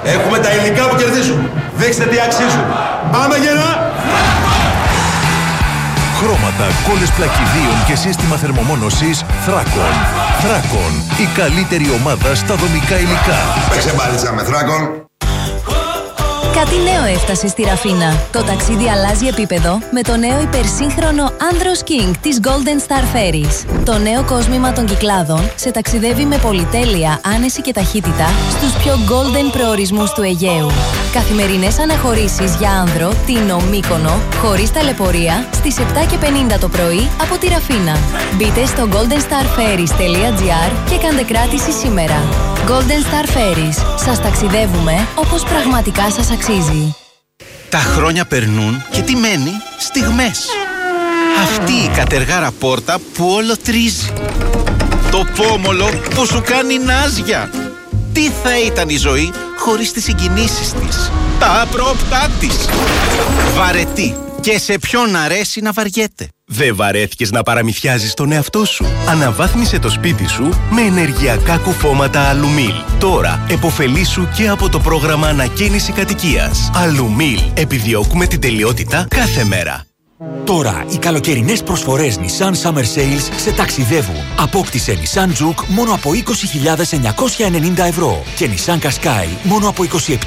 Έχουμε τα υλικά που κερδίζουν. Δείξτε τι αξίζουν. Πάμε γερά! Χρώματα, κόλλες πλακιδίων και σύστημα θερμομόνωσης Thrakon. Thrakon, η καλύτερη ομάδα στα δομικά υλικά. Παίξε μπάλιτσα με Thrakon. Κάτι νέο έφτασε στη Ραφίνα. Το ταξίδι αλλάζει επίπεδο με το νέο υπερσύγχρονο Andros King της Golden Star Ferries. Το νέο κόσμημα των Κυκλάδων σε ταξιδεύει με πολυτέλεια, άνεση και ταχύτητα στους πιο golden προορισμούς του Αιγαίου. Καθημερινές αναχωρήσεις για άνδρο, Τίνο, Μύκονο, χωρίς ταλαιπωρία, στις 7:50 το πρωί από τη Ραφίνα. Μπείτε στο goldenstarferries.gr και κάντε κράτηση σήμερα. Golden Star Ferries. Σας ταξιδεύουμε όπως πραγματικά σας αξίζει. Τα χρόνια περνούν και τι μένει? Στιγμές. Αυτή η κατεργάρα πόρτα που όλο τρίζει. Το πόμολο που σου κάνει νάζια. Τι θα ήταν η ζωή χωρίς τις συγκινήσεις της, τα απρόπτά της. Βαρετή. Και σε ποιον αρέσει να βαριέται. Δεν βαρέθηκες να παραμυθιάζεις τον εαυτό σου? Αναβάθμισε το σπίτι σου με ενεργειακά κουφώματα Αλουμίλ. Τώρα επωφελήσου και από το πρόγραμμα ανακαίνιση κατοικίας. Αλουμίλ. Επιδιώκουμε την τελειότητα κάθε μέρα. Τώρα οι καλοκαιρινές προσφορές Nissan Summer Sales σε ταξιδεύουν. Απόκτησε Nissan Juke μόνο από 20.990 ευρώ και Nissan Qashqai μόνο από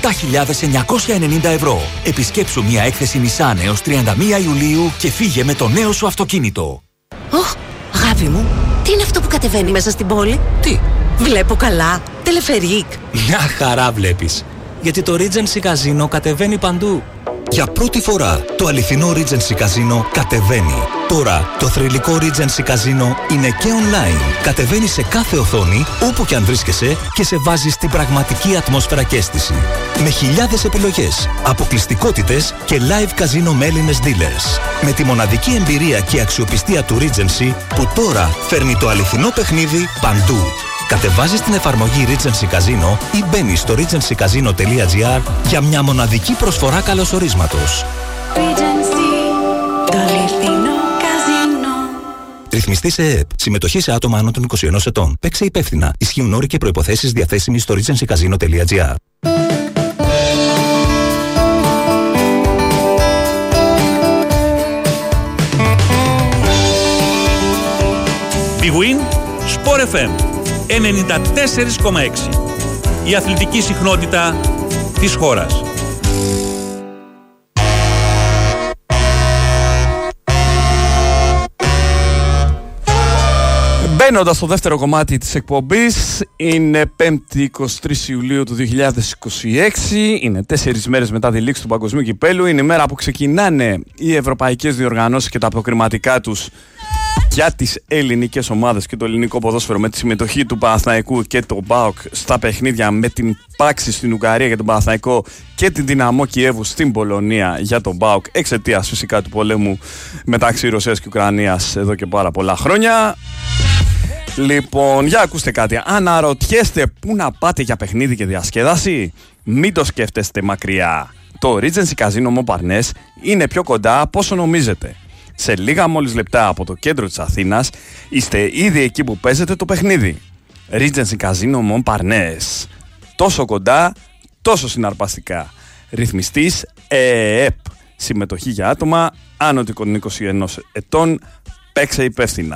27.990 ευρώ. Επισκέψου μια έκθεση Nissan έως 31 Ιουλίου και φύγε με το νέο σου αυτοκίνητο. Ωχ, αγάπη μου, τι είναι αυτό που κατεβαίνει μέσα στην πόλη? Τι? Βλέπω καλά, τελεφερίκ. Μια χαρά βλέπεις. Γιατί το Regency Casino κατεβαίνει παντού. Για πρώτη φορά το αληθινό Regency Casino κατεβαίνει. Τώρα το θρυλικό Regency Casino είναι και online. Κατεβαίνει σε κάθε οθόνη, όπου και αν βρίσκεσαι και σε βάζει στην πραγματική ατμόσφαιρα και αίσθηση. Με χιλιάδες επιλογές, αποκλειστικότητες και live casino με Έλληνες dealers. Με τη μοναδική εμπειρία και αξιοπιστία του Regency που τώρα φέρνει το αληθινό παιχνίδι παντού. Κατεβάζεις την εφαρμογή Regency Casino ή μπαίνεις στο regencycasino.gr για μια μοναδική προσφορά καλωσορίσματος. Το αληθινό καζίνο. Ρυθμιστή σε ΕΕΠ. Συμμετοχή σε άτομα άνω των 21 ετών. Παίξε υπεύθυνα. Ισχύουν όροι και προϋποθέσεις διαθέσιμοι στο regencycasino.gr. Big Win, Sport FM 94,6. Η αθλητική συχνότητα της χώρας. Μπαίνοντας στο δεύτερο κομμάτι της εκπομπής, είναι 5η 23 Ιουλίου του 2026, είναι 4 μέρες μετά τη λήξη του Παγκοσμίου Κυπέλλου, είναι η μέρα που ξεκινάνε οι ευρωπαϊκές διοργανώσεις και τα προκριματικά τους για τις ελληνικές ομάδες και το ελληνικό ποδόσφαιρο, με τη συμμετοχή του Παναθηναϊκού και του ΠΑΟΚ στα παιχνίδια, με την πάξη στην Ουγγαρία για τον Παναθηναϊκό και την Δυναμό Κιέβου στην Πολωνία για τον ΠΑΟΚ, εξαιτίας φυσικά του πολέμου μεταξύ Ρωσίας και Ουκρανίας εδώ και πάρα πολλά χρόνια. Λοιπόν, για ακούστε κάτι. Αναρωτιέστε πού να πάτε για παιχνίδι και διασκέδαση? Μην το σκέφτεστε μακριά. Το Regency Casino Montparnasse είναι πιο κοντά από όσο νομίζετε. Σε λίγα μόλις λεπτά από το κέντρο της Αθήνας είστε ήδη εκεί που παίζετε το παιχνίδι. Regency Casino Montparnasse. Τόσο κοντά, τόσο συναρπαστικά. Ρυθμιστής ΕΕΠ. Συμμετοχή για άτομα άνω των 21 ετών. Παίξε υπεύθυνα.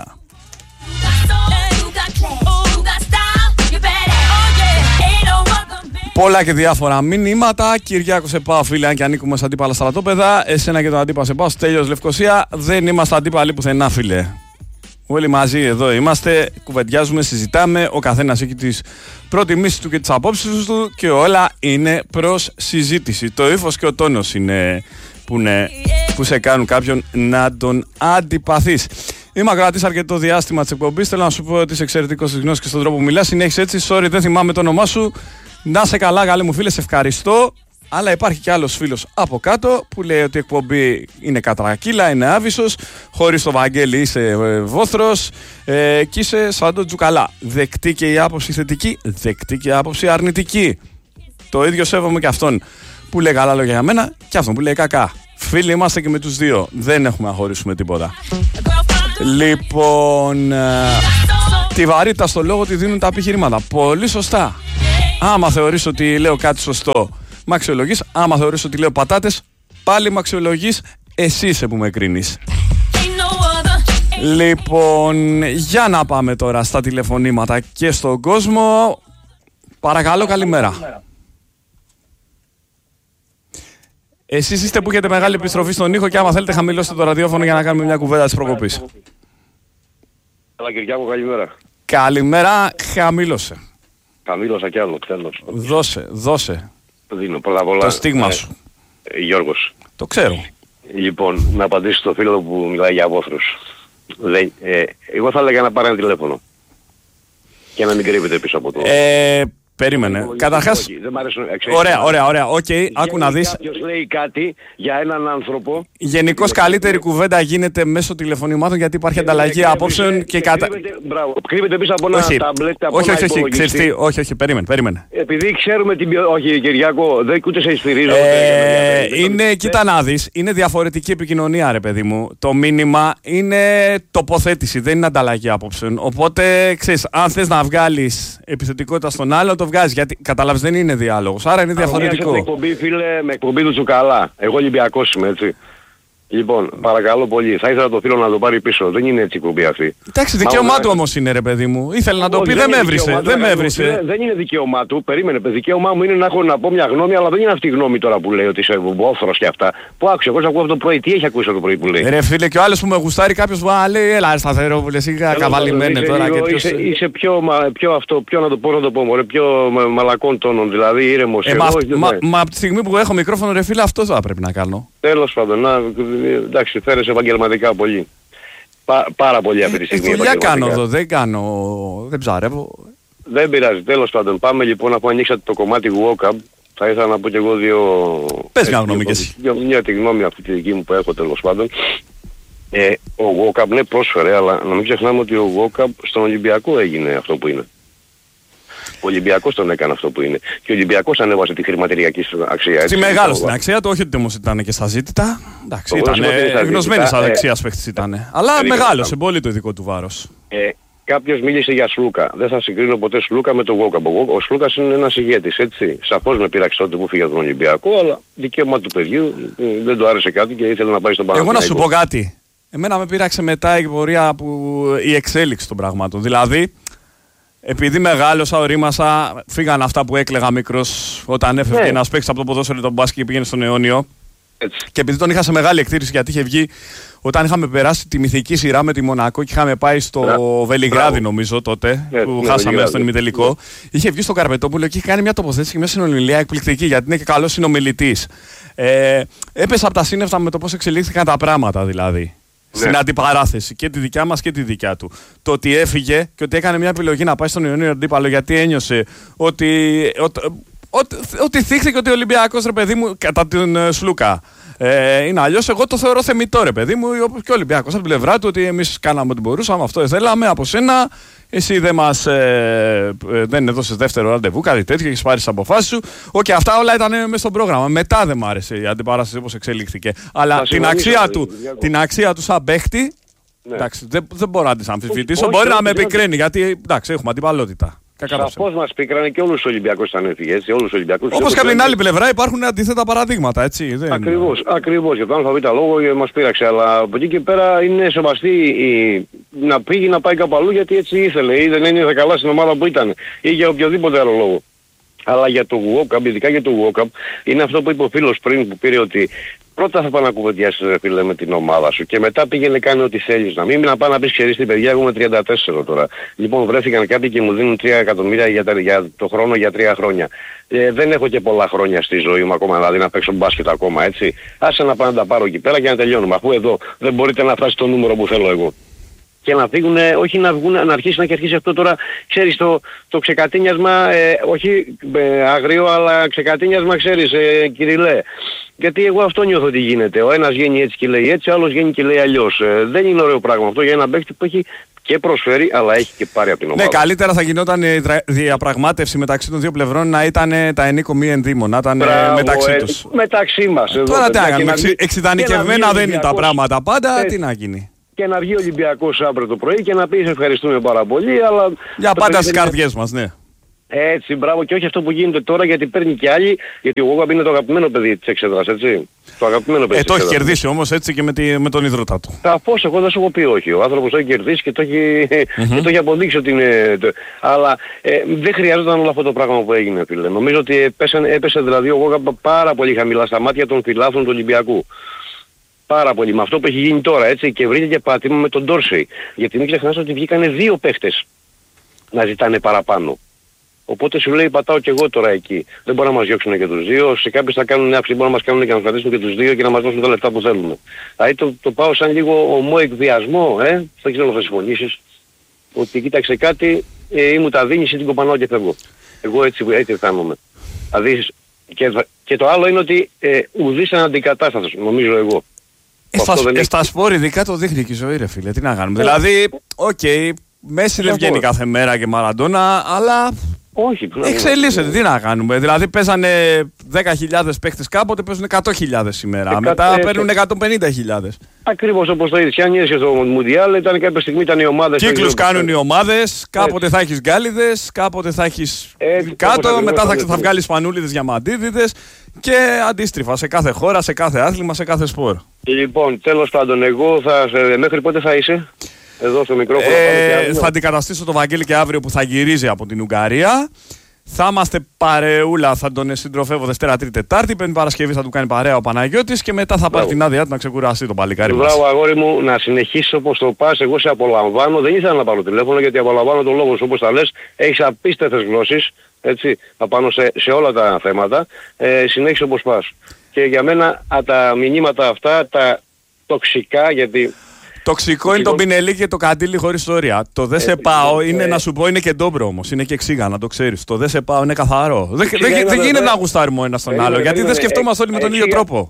Πολλά και διάφορα μηνύματα. Κυριάκο, σε πάω φίλε, αν και ανήκουμε στα αντίπαλα στρατόπεδα. Εσένα και τον αντίπαλο σε πάω. Στέλιος, Λευκοσία. Δεν είμαστε αντίπαλοι πουθενά, φίλε. Όλοι μαζί εδώ είμαστε, κουβεντιάζουμε, συζητάμε. Ο καθένας έχει τις προτιμήσεις του και τις απόψεις του και όλα είναι προς συζήτηση. Το ύφος και ο τόνος είναι που σε κάνουν κάποιον να τον αντιπαθείς. Είμαι ακροατής αρκετό διάστημα της εκπομπής. Θέλω να σου πω ότι είσαι εξαιρετικός στις γνώσεις και στον τρόπο που μιλάς. Συνέχισε έτσι. Sorry, δεν θυμάμαι το όνομά σου. Να σε καλά, καλέ μου φίλε, σε ευχαριστώ. Αλλά υπάρχει κι άλλος φίλος από κάτω που λέει ότι η εκπομπή είναι κατρακύλα, είναι άβυσσος. Χωρίς το Βαγγέλη είσαι βόθρος και είσαι σαν τον Τζουκαλά. Δεκτή και η άποψη θετική, δεκτή και η άποψη αρνητική. Το ίδιο σέβομαι και αυτόν που λέει καλά λόγια για μένα και αυτόν που λέει κακά. Φίλοι είμαστε και με τους δύο. Δεν έχουμε να χωρίσουμε τίποτα. Λοιπόν, τη βαρύτητα στο λόγο τη δίνουν τα επιχειρήματα. Πολύ σωστά. Άμα θεωρείς ότι λέω κάτι σωστό, μ' αξιολογείς. Άμα θεωρείς ότι λέω πατάτες, πάλι μ' αξιολογείς. Εσύ είσαι που με κρίνεις. Λοιπόν, για να πάμε τώρα στα τηλεφωνήματα και στον κόσμο. Παρακαλώ, καλημέρα. Εσείς είστε που έχετε μεγάλη επιστροφή στον ήχο και άμα θέλετε χαμηλώστε το ραδιόφωνο για να κάνουμε μια κουβέντα της προκοπής. Καλά Κυριάκο, καλημέρα. Καλημέρα, χαμήλωσε. Χαμήλωσα κι άλλο, τέλος. Δώσε. Δίνω πολλά. Το στίγμα σου. Γιώργος. Το ξέρω. Λοιπόν, να απαντήσω στο φίλο που μιλάει για απόθρους. Εγώ θα έλεγα να πάρει ένα τηλέφωνο. Και να μην κρύβεται πίσω από το... Περίμενε. Καταρχάς. Ωραία. Οκ, άκου να δεις. Κάποιος λέει κάτι για έναν άνθρωπο. Γενικώς καλύτερη κουβέντα γίνεται μέσω τηλεφωνημάτων γιατί υπάρχει ανταλλαγή απόψεων και κρύβεται πίσω από ένα ταμπλέτ. Όχι, περίμενε. Επειδή ξέρουμε την όχι Κυριάκο, δεν ούτε σε εισφυρίζω. Κοίτα να δεις, είναι διαφορετική επικοινωνία ρε παιδί μου. Το μήνυμα είναι τοποθέτηση, δεν είναι ανταλλαγή απόψεων. Οπότε ξέρεις, αν θες να βγάλεις επιθετικότητα στον άλλο, το βγάζεις. Γιατί καταλάβεις δεν είναι διάλογος, άρα είναι διαφορετικό. Με εκπομπή, φίλε, με εκπομπή του Τσουκαλά. Εγώ Ολυμπιακός είμαι, έτσι. Λοιπόν, παρακαλώ πολύ, θα ήθελα το φίλο να το πάρει πίσω. Δεν είναι έτσι η εκπομπή αυτή. Εντάξει, δικαίωμά του όμως είναι ρε παιδί μου. Ήθελε να το πει, δεν με έβρισε. Δεν είναι δικαίωμά του, περίμενε. Δικαίωμά μου είναι να έχω να πω μια γνώμη, αλλά δεν είναι αυτή η γνώμη τώρα που λέει ότι είσαι βόφρος και αυτά. Που άκουσα, εγώ ακούω αυτό το πρωί, τι έχει ακούσει το πρωί που λέει. Ρε φίλε, και ο άλλος που με γουστάρει κάποιος που λέει, έλα σταθερό που λες, καβαλημένε τώρα και ποιος... Είσαι πιο να το πω, μωρέ, πιο μαλακών τόνων, δηλαδή ήρεμος. Μα από τη στιγμή που έχω μικρόφωνο ρε φίλε, αυτό θα πρέπει να κάνω. Τέλος πάντων, εντάξει, φέρεσαι επαγγελματικά πολύ. Πάρα πολύ αυτή τη στιγμή. Δουλειά κάνω εδώ, δεν ψαρεύω. Δεν πειράζει, τέλος πάντων. Πάμε λοιπόν, αφού ανοίξατε το κομμάτι walk-up, θα ήθελα να πω και εγώ δύο... Πες μια γνώμη και εσύ. Μια τη γνώμη αυτή τη δική μου που έχω τέλος πάντων. Ο walk-up ναι πρόσφερε, αλλά να μην ξεχνάμε ότι ο walk-up στον Ολυμπιακό έγινε αυτό που είναι. Ο Ολυμπιακός τον έκανε αυτό που είναι. Και ο Ολυμπιακός ανέβασε τη χρηματηριακή αξία. Στη μεγάλο στην αξία του, όχι ότι όμως ήταν και στα ζήτητα. Εντάξει, ήταν γνωσμένης αδεξίας παίχτης ήταν. Αλλά μεγάλωσε πολύ το ειδικό του βάρος. Κάποιος μίλησε για Σλούκα. Δεν θα συγκρίνω ποτέ Σλούκα με τον Walkup. Ο Σλούκας είναι ένας ηγέτης, έτσι. Σαφώς με πείραξε τότε που φύγε από τον Ολυμπιακό, αλλά δικαίωμα του παιδιού δεν του άρεσε κάτι και ήθελε να πάει στον Παναθηναϊκό. Εγώ να σου πω κάτι. Εμένα με πείραξε μετά η πορεία η εξέλιξη των πραγμάτων. Δηλαδή, επειδή μεγάλωσα, ορίμασα, φύγαν αυτά που έκλαιγα μικρός όταν έφευγε ένας παίκτης από το ποδόσφαιρο τον μπάσκετ και πήγαινε στον αιώνιο. Έτσι. Και επειδή τον είχα σε μεγάλη εκτήρηση γιατί είχε βγει όταν είχαμε περάσει τη μυθική σειρά με τη Μονακό και είχαμε πάει στο Βελιγράδι νομίζω τότε που χάσαμε στον ημιτελικό. Είχε βγει στο Καρπετόπουλο και είχε κάνει μια τοποθέτηση και μια συνομιλία εκπληκτική γιατί είναι και καλός συνομιλητής. Έπεσα από τα σύννεφα με το πώς εξελίχθηκαν τα πράγματα δηλαδή. Στην αντιπαράθεση και τη δικιά μας και τη δικιά του. Το ότι έφυγε και ότι έκανε μια επιλογή να πάει στον Ιωνίο αντίπαλο γιατί ένιωσε ότι θύχθηκε ότι ο Ολυμπιακός ρε παιδί μου κατά την Σλούκα είναι αλλιώς. Εγώ το θεωρώ θεμιτό ρε παιδί μου και ο Ολυμπιακός από την πλευρά του ότι εμείς κάναμε ό,τι μπορούσαμε, αυτό θέλαμε από σένα. Εσύ δεν έδωσες δεύτερο ραντεβού, κάτι τέτοιο, έχεις πάρει τις αποφάσεις σου. Και αυτά όλα ήταν μέσα στο πρόγραμμα. Μετά δεν μ' άρεσε η αντιπαράσταση όπως εξελίχθηκε. Αλλά την αξία του σαν παίχτη, εντάξει, δεν μπορώ να τις αμφισβητήσω. Μπορεί να με επικρίνει γιατί εντάξει, έχουμε αντιπαλότητα. Σαφώς μας πήκρανε και όλους τους Ολυμπιακούς ήταν έφυγε, έτσι, όλους τους Ολυμπιακούς. Όπως και από την άλλη πλευρά υπάρχουν αντίθετα παραδείγματα, έτσι. Ακριβώς, για τον ΑΒ λόγο μας πείραξε, αλλά από εκεί και πέρα είναι σεβαστή να πήγε να πάει κάπου αλλού γιατί έτσι ήθελε ή δεν είναι καλά στην ομάδα που ήταν ή για οποιοδήποτε άλλο λόγο. Αλλά για το walk-up, ειδικά για το walk-up, είναι αυτό που είπε ο φίλος πριν που πήρε ότι πρώτα θα πάει να κουβεντιάσεις ρε φίλε με την ομάδα σου και μετά πήγαινε κάνει ό,τι θέλεις. Να μην να πάει να πεις ξέρεις την παιδιά, εγώ είμαι 34 τώρα. Λοιπόν βρέθηκαν κάποιοι και μου δίνουν 3 εκατομμύρια για το χρόνο για 3 χρόνια. Δεν έχω και πολλά χρόνια στη ζωή μου ακόμα, δηλαδή να παίξω μπάσκετ ακόμα, έτσι. Άσε να πάω να τα πάρω εκεί πέρα και να τελειώνουμε. Αφού εδώ δεν μπορείτε να φτάσετε το νούμερο που θέλω εγώ. Και να φύγουν, όχι να βγουν, να αρχίσει αυτό τώρα, ξέρεις, το ξεκατίνιασμα, όχι αγρίο, αλλά ξεκατίνιασμα, ξέρεις, Κυριλέ. Γιατί εγώ αυτό νιώθω ότι γίνεται. Ο ένας βγαίνει έτσι και λέει έτσι, ο άλλος βγαίνει και λέει αλλιώς. Δεν είναι ωραίο πράγμα αυτό για ένα παίκτη που έχει και προσφέρει, αλλά έχει και πάρει από την ομάδα. Ναι, καλύτερα θα γινόταν η διαπραγμάτευση μεταξύ των δύο πλευρών να ήταν τα ενίκο μη ενδύμων, να ήταν μεταξύ τους. Μεταξύ μας. Τώρα τι να εξειδανικευμένα δεν είναι τα πράγματα πάντα, τι να γίνει. Και να βγει ο Ολυμπιακός αύριο το πρωί και να πει ευχαριστούμε πάρα πολύ, αλλά... Για πάντα στις καρδιές μας, ναι. Έτσι, μπράβο, και όχι αυτό που γίνεται τώρα, γιατί παίρνει και άλλοι. Γιατί ο Γόγαμπ είναι το αγαπημένο παιδί της εξέδρας, έτσι. Το αγαπημένο παιδί. Το έχει κερδίσει όμως έτσι και με τον ιδρύτα του. Σαφώς, εγώ δεν σου έχω πει όχι. Ο άνθρωπος το έχει κερδίσει και το έχει αποδείξει ότι είναι. Αλλά δεν χρειάζονταν όλο αυτό το πράγμα που έγινε, φίλε. Νομίζω ότι έπεσε δηλαδή ο Γόγαμπ πάρα πολύ χαμηλά στα μάτια των φιλάθλων του Ολυμπιακού. Πάρα πολύ. Με αυτό που έχει γίνει τώρα, έτσι, και βρήκε και πάτημα με τον Ντόρσεϊ. Γιατί μην ξεχνάς ότι βγήκανε 2 παίχτες να ζητάνε παραπάνω. Οπότε σου λέει πατάω και εγώ τώρα εκεί. Δεν μπορεί να μας διώξουν και τους 2. Σε κάποιους θα κάνουν αύξηση, μπορεί να μας κάνουν και να κρατήσουν και τους 2 και να μας δώσουν τα λεφτά που θέλουμε. Δηλαδή το πάω σαν λίγο ομό εκβιασμό, δεν ξέρω αν θα συμφωνήσεις. Ότι κοίταξε κάτι, ή μου τα δίνεις ή την κοπανάω και φεύγω. Εγώ έτσι αισθάνομαι. Δηλαδή, και το άλλο είναι ότι ουδής αντικατάστατος, νομίζω εγώ. Στα σπορ ειδικά το δείχνει και η ζωή, ρε φίλε. Τι να κάνουμε. Δηλαδή, Μέση δεν βγαίνει κάθε μέρα και Μαραντόνα, αλλά όχι, εξελίσσεται. Τι να κάνουμε. Δηλαδή παίζανε 10.000 παίχτες κάποτε, παίζουν 100.000 σήμερα. Μετά παίρνουν 150.000. Ακριβώς όπως το είδες. Και αν είδες στο Μουντιάλ, ήταν κάποια στιγμή ήταν οι ομάδες. Κύκλους κάνουν οι ομάδες. Κάποτε θα έχεις γκάλιδες, κάποτε θα έχεις κάτω, μετά θα βγάλεις πανούλιδες για μαντίδιδες. Και αντίστροφα σε κάθε χώρα, σε κάθε άθλημα, σε κάθε σπορ. Λοιπόν, τέλος πάντων, εγώ μέχρι πότε θα είσαι? Εδώ στο μικρόφωνο θα αντικαταστήσω τον Βαγγέλη και αύριο που θα γυρίζει από την Ουγγαρία. Θα είμαστε παρεούλα, θα τον συντροφεύω Δευτέρα, Τρίτη, Τετάρτη. Πέμπτη Παρασκευή θα του κάνει παρέα ο Παναγιώτης και μετά θα πάρει την άδειά του να ξεκουραστεί τον παλικάρι μας. Μπράβο, αγόρι μου, να συνεχίσεις όπως το πας. Εγώ σε απολαμβάνω. Δεν ήθελα να πάρω τηλέφωνο γιατί απολαμβάνω τον λόγο σου όπως τα λες. Έχεις απίστευτες γλώσσες, έτσι, απάνω σε όλα τα θέματα. Συνέχισε όπως πας. Και για μένα τα μηνύματα αυτά, τα τοξικά, γιατί. Τοξικό είναι το πινελί και το καντήλι χωρίς ιστορία. Το δεν σε πάω είναι να σου πω είναι και ντόμπρο όμως. Είναι και ξύγα, να το ξέρεις. Το δεν σε πάω είναι καθαρό. Δεν γίνεται να γουστάρουμε ο ένας τον άλλο. Γιατί δεν σκεφτόμαστε όλοι με τον ίδιο τρόπο.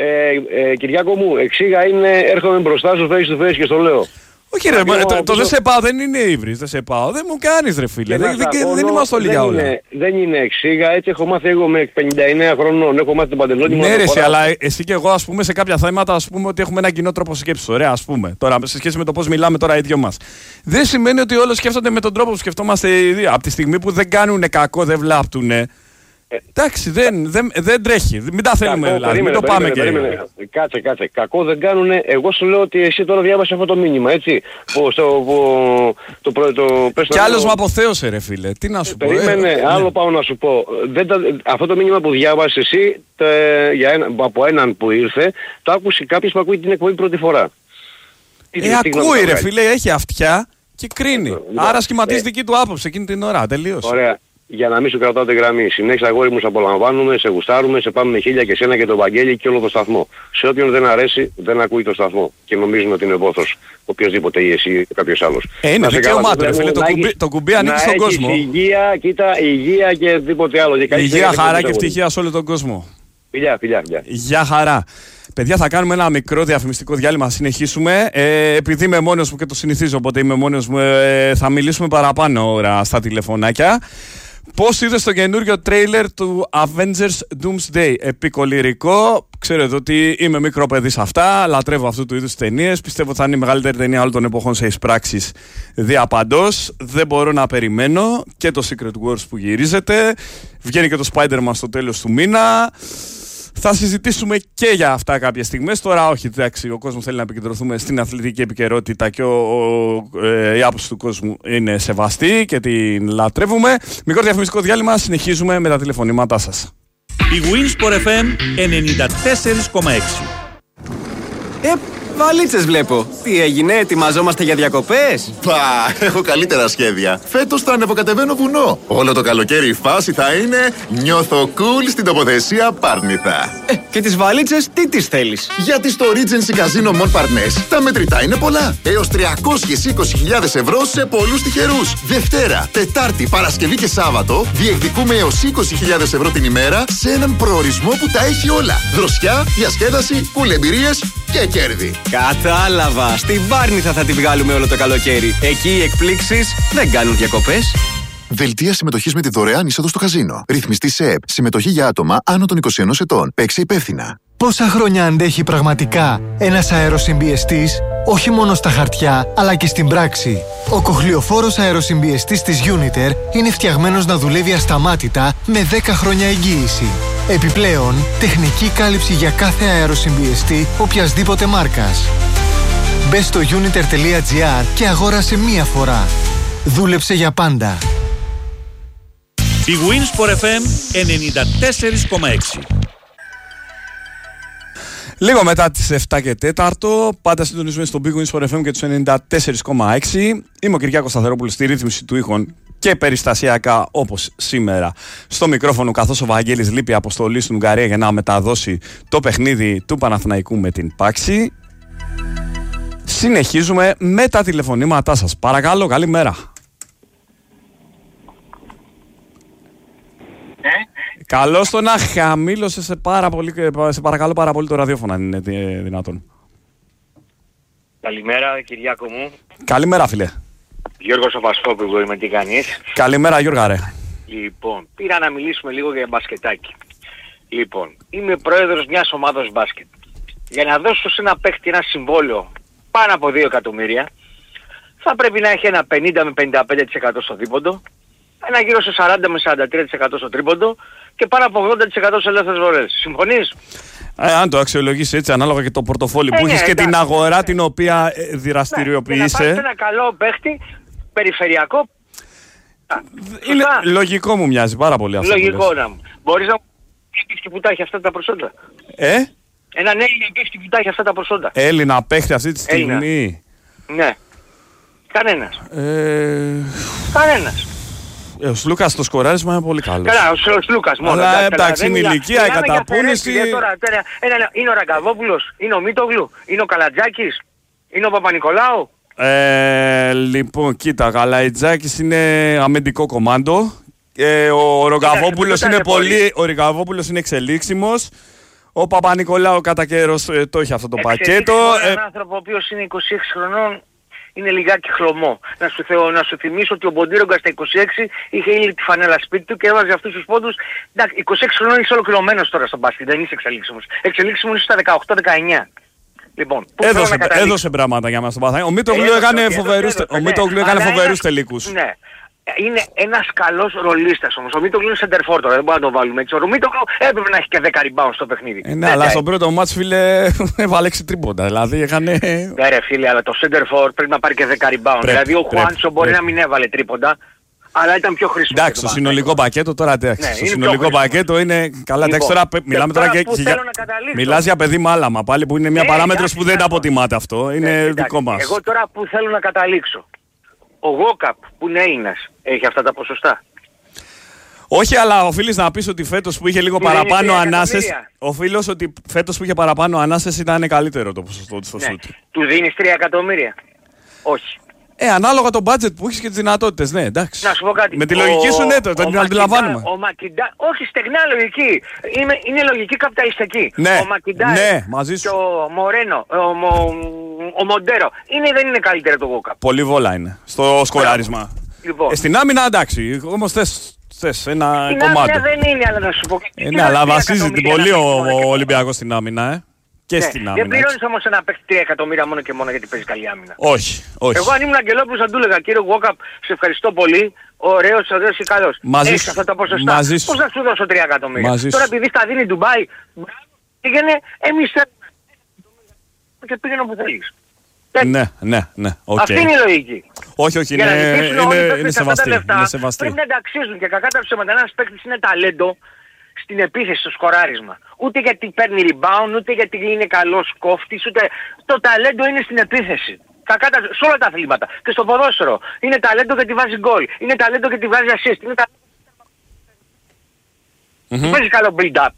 Κυριάκο μου, εξήγα είναι έρχομαι μπροστά σου face to face και στο λέω. Όχι ρε, το δεν σε πάω δεν είναι ύβρις, δεν σε πάω. Δεν μου κάνεις ρε φίλε, δεν είμαστε όλοι για όλα. Δεν είναι εξήγα, έτσι έχω μάθει εγώ με 59 χρονών, έχω μάθει τον παντελόνι μου. Ναι ρε, αλλά εσύ και εγώ ας πούμε σε κάποια θέματα ας πούμε ότι έχουμε ένα κοινό τρόπο σκέψης, ωραία ας πούμε. Τώρα σε σχέση με το πώς μιλάμε τώρα οι δυο μας. Δεν σημαίνει ότι όλοι σκέφτονται με τον τρόπο που σκεφτόμαστε οι δύο. Από τη στιγμή που δεν κάνουν κακό, δεν βλάπτουνε. Εντάξει, δεν τρέχει. Μην τα θέλουμε δηλαδή. Μην το πάμε και. Κάτσε. Κακό δεν κάνουνε. Εγώ σου λέω ότι εσύ τώρα διάβασες αυτό το μήνυμα, έτσι. Κι άλλος με αποθέωσε ρε φίλε. Τι να σου πω. Περίμενε, άλλο πάω να σου πω. Αυτό το μήνυμα που διάβασες εσύ από έναν που ήρθε, το άκουσε κάποιος που ακούει την εκπομπή πρώτη φορά. Ακούει ρε φίλε, έχει αυτιά και κρίνει. Άρα σχηματίζει δική του άποψη εκείνη την ώρα. Τελείωσε. Ωραία. Για να μην σου κρατάω τη γραμμή. Συνέχισε αγόρι μου, σε απολαμβάνουμε, σε γουστάρουμε, σε πάμε με 1000 και σένα και τον Βαγγέλη και όλο το σταθμό. Σε όποιον δεν αρέσει δεν ακούει το σταθμό και νομίζουν ότι είναι βόθος οποιοδήποτε ή εσύ ή κάποιος άλλος. Είναι δικαίωμά του, φίλε, το κουμπί ανοίγει στον κόσμο. Υγεία, κοίτα, υγεία και τίποτε άλλο. Υγεία, χαρά και ευτυχία σε όλο τον κόσμο. Φιλιά. Γεια χαρά. Παιδιά, θα κάνουμε ένα μικρό διαφημιστικό διάλειμμα, θα συνεχίσουμε. Επειδή είμαι μόνος μου και το συνηθίζω, οπότε είμαι μόνος μου, θα μιλήσουμε παραπάνω ώρα στα τηλεφωνάκια. Πώς είδες το καινούριο τρέιλερ του Avengers Doomsday? Επικολυρικό. Ξέρετε ότι είμαι μικρό παιδί σε αυτά. Λατρεύω αυτού του είδους ταινίες. Πιστεύω ότι θα είναι η μεγαλύτερη ταινία όλων των εποχών σε εισπράξεις διαπαντός. Δεν μπορώ να περιμένω. Και το Secret Wars που γυρίζεται. Βγαίνει και το Spider-Man στο τέλος του μήνα. Θα συζητήσουμε και για αυτά κάποιες στιγμές. Τώρα όχι, εντάξει, ο κόσμος θέλει να επικεντρωθούμε στην αθλητική επικαιρότητα και η άποψη του κόσμου είναι σεβαστή και την λατρεύουμε. Μικρό διαφημιστικό διάλειμμα, συνεχίζουμε με τα τηλεφωνήματά σας. Η Winsport FM 94,6. Βαλίτσες βλέπω. Τι έγινε, ετοιμαζόμαστε για διακοπές? Πα, έχω καλύτερα σχέδια. Φέτος θα ανεβοκατεβαίνω βουνό. Όλο το καλοκαίρι η φάση θα είναι νιώθω cool στην τοποθεσία Πάρνηθα. Και τις βαλίτσες τι τις θέλεις? Γιατί στο Regency Casino Montparnasse τα μετρητά είναι πολλά. Έως 320.000 ευρώ σε πολλούς τυχερούς. Δευτέρα, Τετάρτη, Παρασκευή και Σάββατο διεκδικούμε έως 20.000 ευρώ την ημέρα σε έναν προορισμό που τα έχει όλα. Δροσιά, διασκέδαση, κουλεμπειρίες και κέρδη. Κατάλαβα! Στην Πάρνηθα θα τη βγάλουμε όλο το καλοκαίρι. Εκεί οι εκπλήξεις δεν κάνουν διακοπές. Δελτία συμμετοχής με τη δωρεάν είσοδο στο καζίνο. Ρυθμιστή σε ΕΠ. Συμμετοχή για άτομα άνω των 21 ετών. Παίξε υπεύθυνα. Πόσα χρόνια αντέχει πραγματικά ένας αεροσυμπιεστής, όχι μόνο στα χαρτιά, αλλά και στην πράξη. Ο κοχλιοφόρος αεροσυμπιεστής της Uniter είναι φτιαγμένος να δουλεύει ασταμάτητα με 10 χρόνια εγγύηση. Επιπλέον, τεχνική κάλυψη για κάθε αεροσυμπιεστή οποιασδήποτε μάρκας. Μπες στο uniter.gr και αγόρασε μία φορά. Δούλεψε για πάντα. Η Winsport FM 94,6. Λίγο μετά τις 7 και 4, πάντα συντονισμένοι στο Big Wins for FM και τους 94,6. Είμαι ο Κυριάκος Σταθερόπουλος στη ρύθμιση του ήχων και περιστασιακά όπως σήμερα στο μικρόφωνο, καθώς ο Βαγγέλης λείπει αποστολή στην Ουγγαρία για να μεταδώσει το παιχνίδι του Παναθηναϊκού με την Πάξη. Συνεχίζουμε με τα τηλεφωνήματά σας. Παρακαλώ, καλημέρα. Καλώς το να χαμήλωσε σε παρακαλώ πάρα πολύ το ραδιόφωνο, αν είναι δυνατόν. Καλημέρα, Κυριάκο μου. Καλημέρα, φίλε. Γιώργος ο Πασχόπουλος, είμαι, τι κάνεις? Καλημέρα, Γιώργα, ρε. Λοιπόν, πήρα να μιλήσουμε λίγο για μπασκετάκι. Λοιπόν, είμαι πρόεδρος μιας ομάδος μπάσκετ. Για να δώσω σε ένα παίχτη ένα συμβόλαιο πάνω από 2 εκατομμύρια, θα πρέπει να έχει ένα 50 με 55% στο δίποντο, ένα γύρω σε 40 με 43% στο τρίποντο και πάνω από 80% σε ελεύθερες βολές. Συμφωνείς? Αν το αξιολογήσει έτσι, ανάλογα και το πορτοφόλι που έχεις και την αγορά την οποία δραστηριοποιείσαι. Και να πάρεις ένα καλό παίχτη περιφερειακό. Είναι λογικό, μου μοιάζει πάρα πολύ αυτό. Λογικό να μου. Μπορείς να μου πεις που τα έχει αυτά τα προσόντα? Έναν Έλληνα παίχτη που τα έχει αυτά τα προσόντα. Έλληνα παίχτη αυτή τη στιγμή? Ναι. Κανένας. Κανένας. Ο Σλούκας στο σκοράρισμα είναι πολύ καλός. Καλά, ο Σλούκας μόνο. Αλλά εντάξει, είναι ηλικία, η καταπώνηση. Είναι ο Ραγκαβόπουλος, είναι ο Μίτογλου, είναι ο Καλατζάκης, είναι ο Παπα-Νικολάου. Λοιπόν, κοίτα, Καλατζάκης είναι αμυντικό κομμάντο. Ο Ρογκαβόπουλος είναι πολύ. Ο Ρογκαβόπουλος είναι εξελίξιμος. Ο Παπα-Νικολάου κατά καιρός το έχει αυτό το πακέτο. Ένα άνθρωπο ο οποίος είναι 26 χρονών. Είναι λιγάκι χλωμό. Να σου θυμίσω ότι ο Μποντίρογκα στα 26 είχε ήδη τη φανέλα σπίτι του και έβαζε αυτούς τους πόντους. Εντάξει, 26 χρονών είσαι ολοκληρωμένος τώρα στο μπάσκετ, δεν είσαι εξελίξιμος. Εξελίξιμος είσαι στα 18-19. Λοιπόν, έδωσε πράγματα για μας στον Παναθηναϊκό. Ο Μίτογλου έκανε φοβερούς τελικούς. Ναι. Είναι ένας καλός ρολίστας όμως. Ο Μίτογλου είναι σεντερφόρ τώρα, δεν μπορούμε να το βάλουμε έτσι. Ο Μίτογλου έπρεπε να έχει και 10 rebound στο παιχνίδι. Ναι, αλλά στον πρώτο μάτς, φίλε, έβαλε 6 τρίποντα. Δηλαδή έκανε. Ναι, ρε φίλε, αλλά το σεντερφόρ πρέπει να πάρει και 10 rebound. Δηλαδή ο Χουάντσο μπορεί να μην έβαλε τρίποντα, αλλά ήταν πιο χρήσιμο. Εντάξει, το συνολικό πακέτο τώρα εντάξει. Το συνολικό πακέτο είναι. Καλά, εντάξει, τώρα μιλάμε τώρα και για. Μιλάς για παιδί μάλαμα πάλι που είναι μια παράμετρος που δεν αποτιμάται αυτό. Είναι δικό μας. Εγώ τώρα που θέλω να καταλήξω. Ο Γόκαπ που είναι Έλληνας έχει αυτά τα ποσοστά? Όχι, αλλά οφείλεις να πεις ότι φέτος που είχε λίγο παραπάνω ανάσες. Οφείλω ότι φέτος που είχε παραπάνω ανάσες ήταν καλύτερο το ποσοστό του στο σούτ. Του δίνεις 3 εκατομμύρια? Όχι. Ανάλογα το budget που έχεις και τις δυνατότητες, ναι, εντάξει. Να σου πω κάτι. Με τη λογική σου, ναι, το αντιλαμβάνουμε. Ο Μακιντά, όχι, στεγνά λογική. Είναι λογική καπιταλιστική. Ναι, ο Μακιντά μαζί σου. Και ο Μορένο, ο Μοντέρο, δεν είναι καλύτερο το Γόκαπ? Πολύ βόλα είναι στο σκοράρισμα. Λοιπόν. Στην άμυνα εντάξει, όμως θες ένα κομμάτι. Στην άμυνα δεν είναι, αλλά να σου πω. Ναι, αλλά βασίζεται πολύ ο Ολυμπιακός στην άμυνα, Και στην άμυνα. Δεν πληρώνεις όμως ένα παίχτη 3 εκατομμύρια μόνο και μόνο γιατί παίζει καλή άμυνα. Όχι. Εγώ αν ήμουν Αγγελόπουλος θα του έλεγα, κύριε Γόκαπ, σε ευχαριστώ πολύ. Ωραίος και καλός. Έχεις αυτά τα ποσοστά. Πώς θα σου δώσω 3 εκατομμύρια? Τώρα επειδή στα δίνει Ντουμπάι, πήγαινε, εμείς και πήγαινε όπου θέλεις. Ναι. Okay. Αυτή είναι η λογική. Όχι, είναι σεβαστή. Πρέπει να τα αξίζουν και κακά τα ψέματα. Ένας παίκτης είναι ταλέντο στην επίθεση, στο σκοράρισμα. Ούτε γιατί παίρνει rebound, ούτε γιατί είναι καλός κόφτης, ούτε το ταλέντο είναι στην επίθεση. Σε όλα τα αθλήματα. Και στο ποδόσφαιρο. Είναι ταλέντο γιατί βάζει γκολ. Είναι ταλέντο γιατί βάζει assist. Είναι παίζει καλό build-up.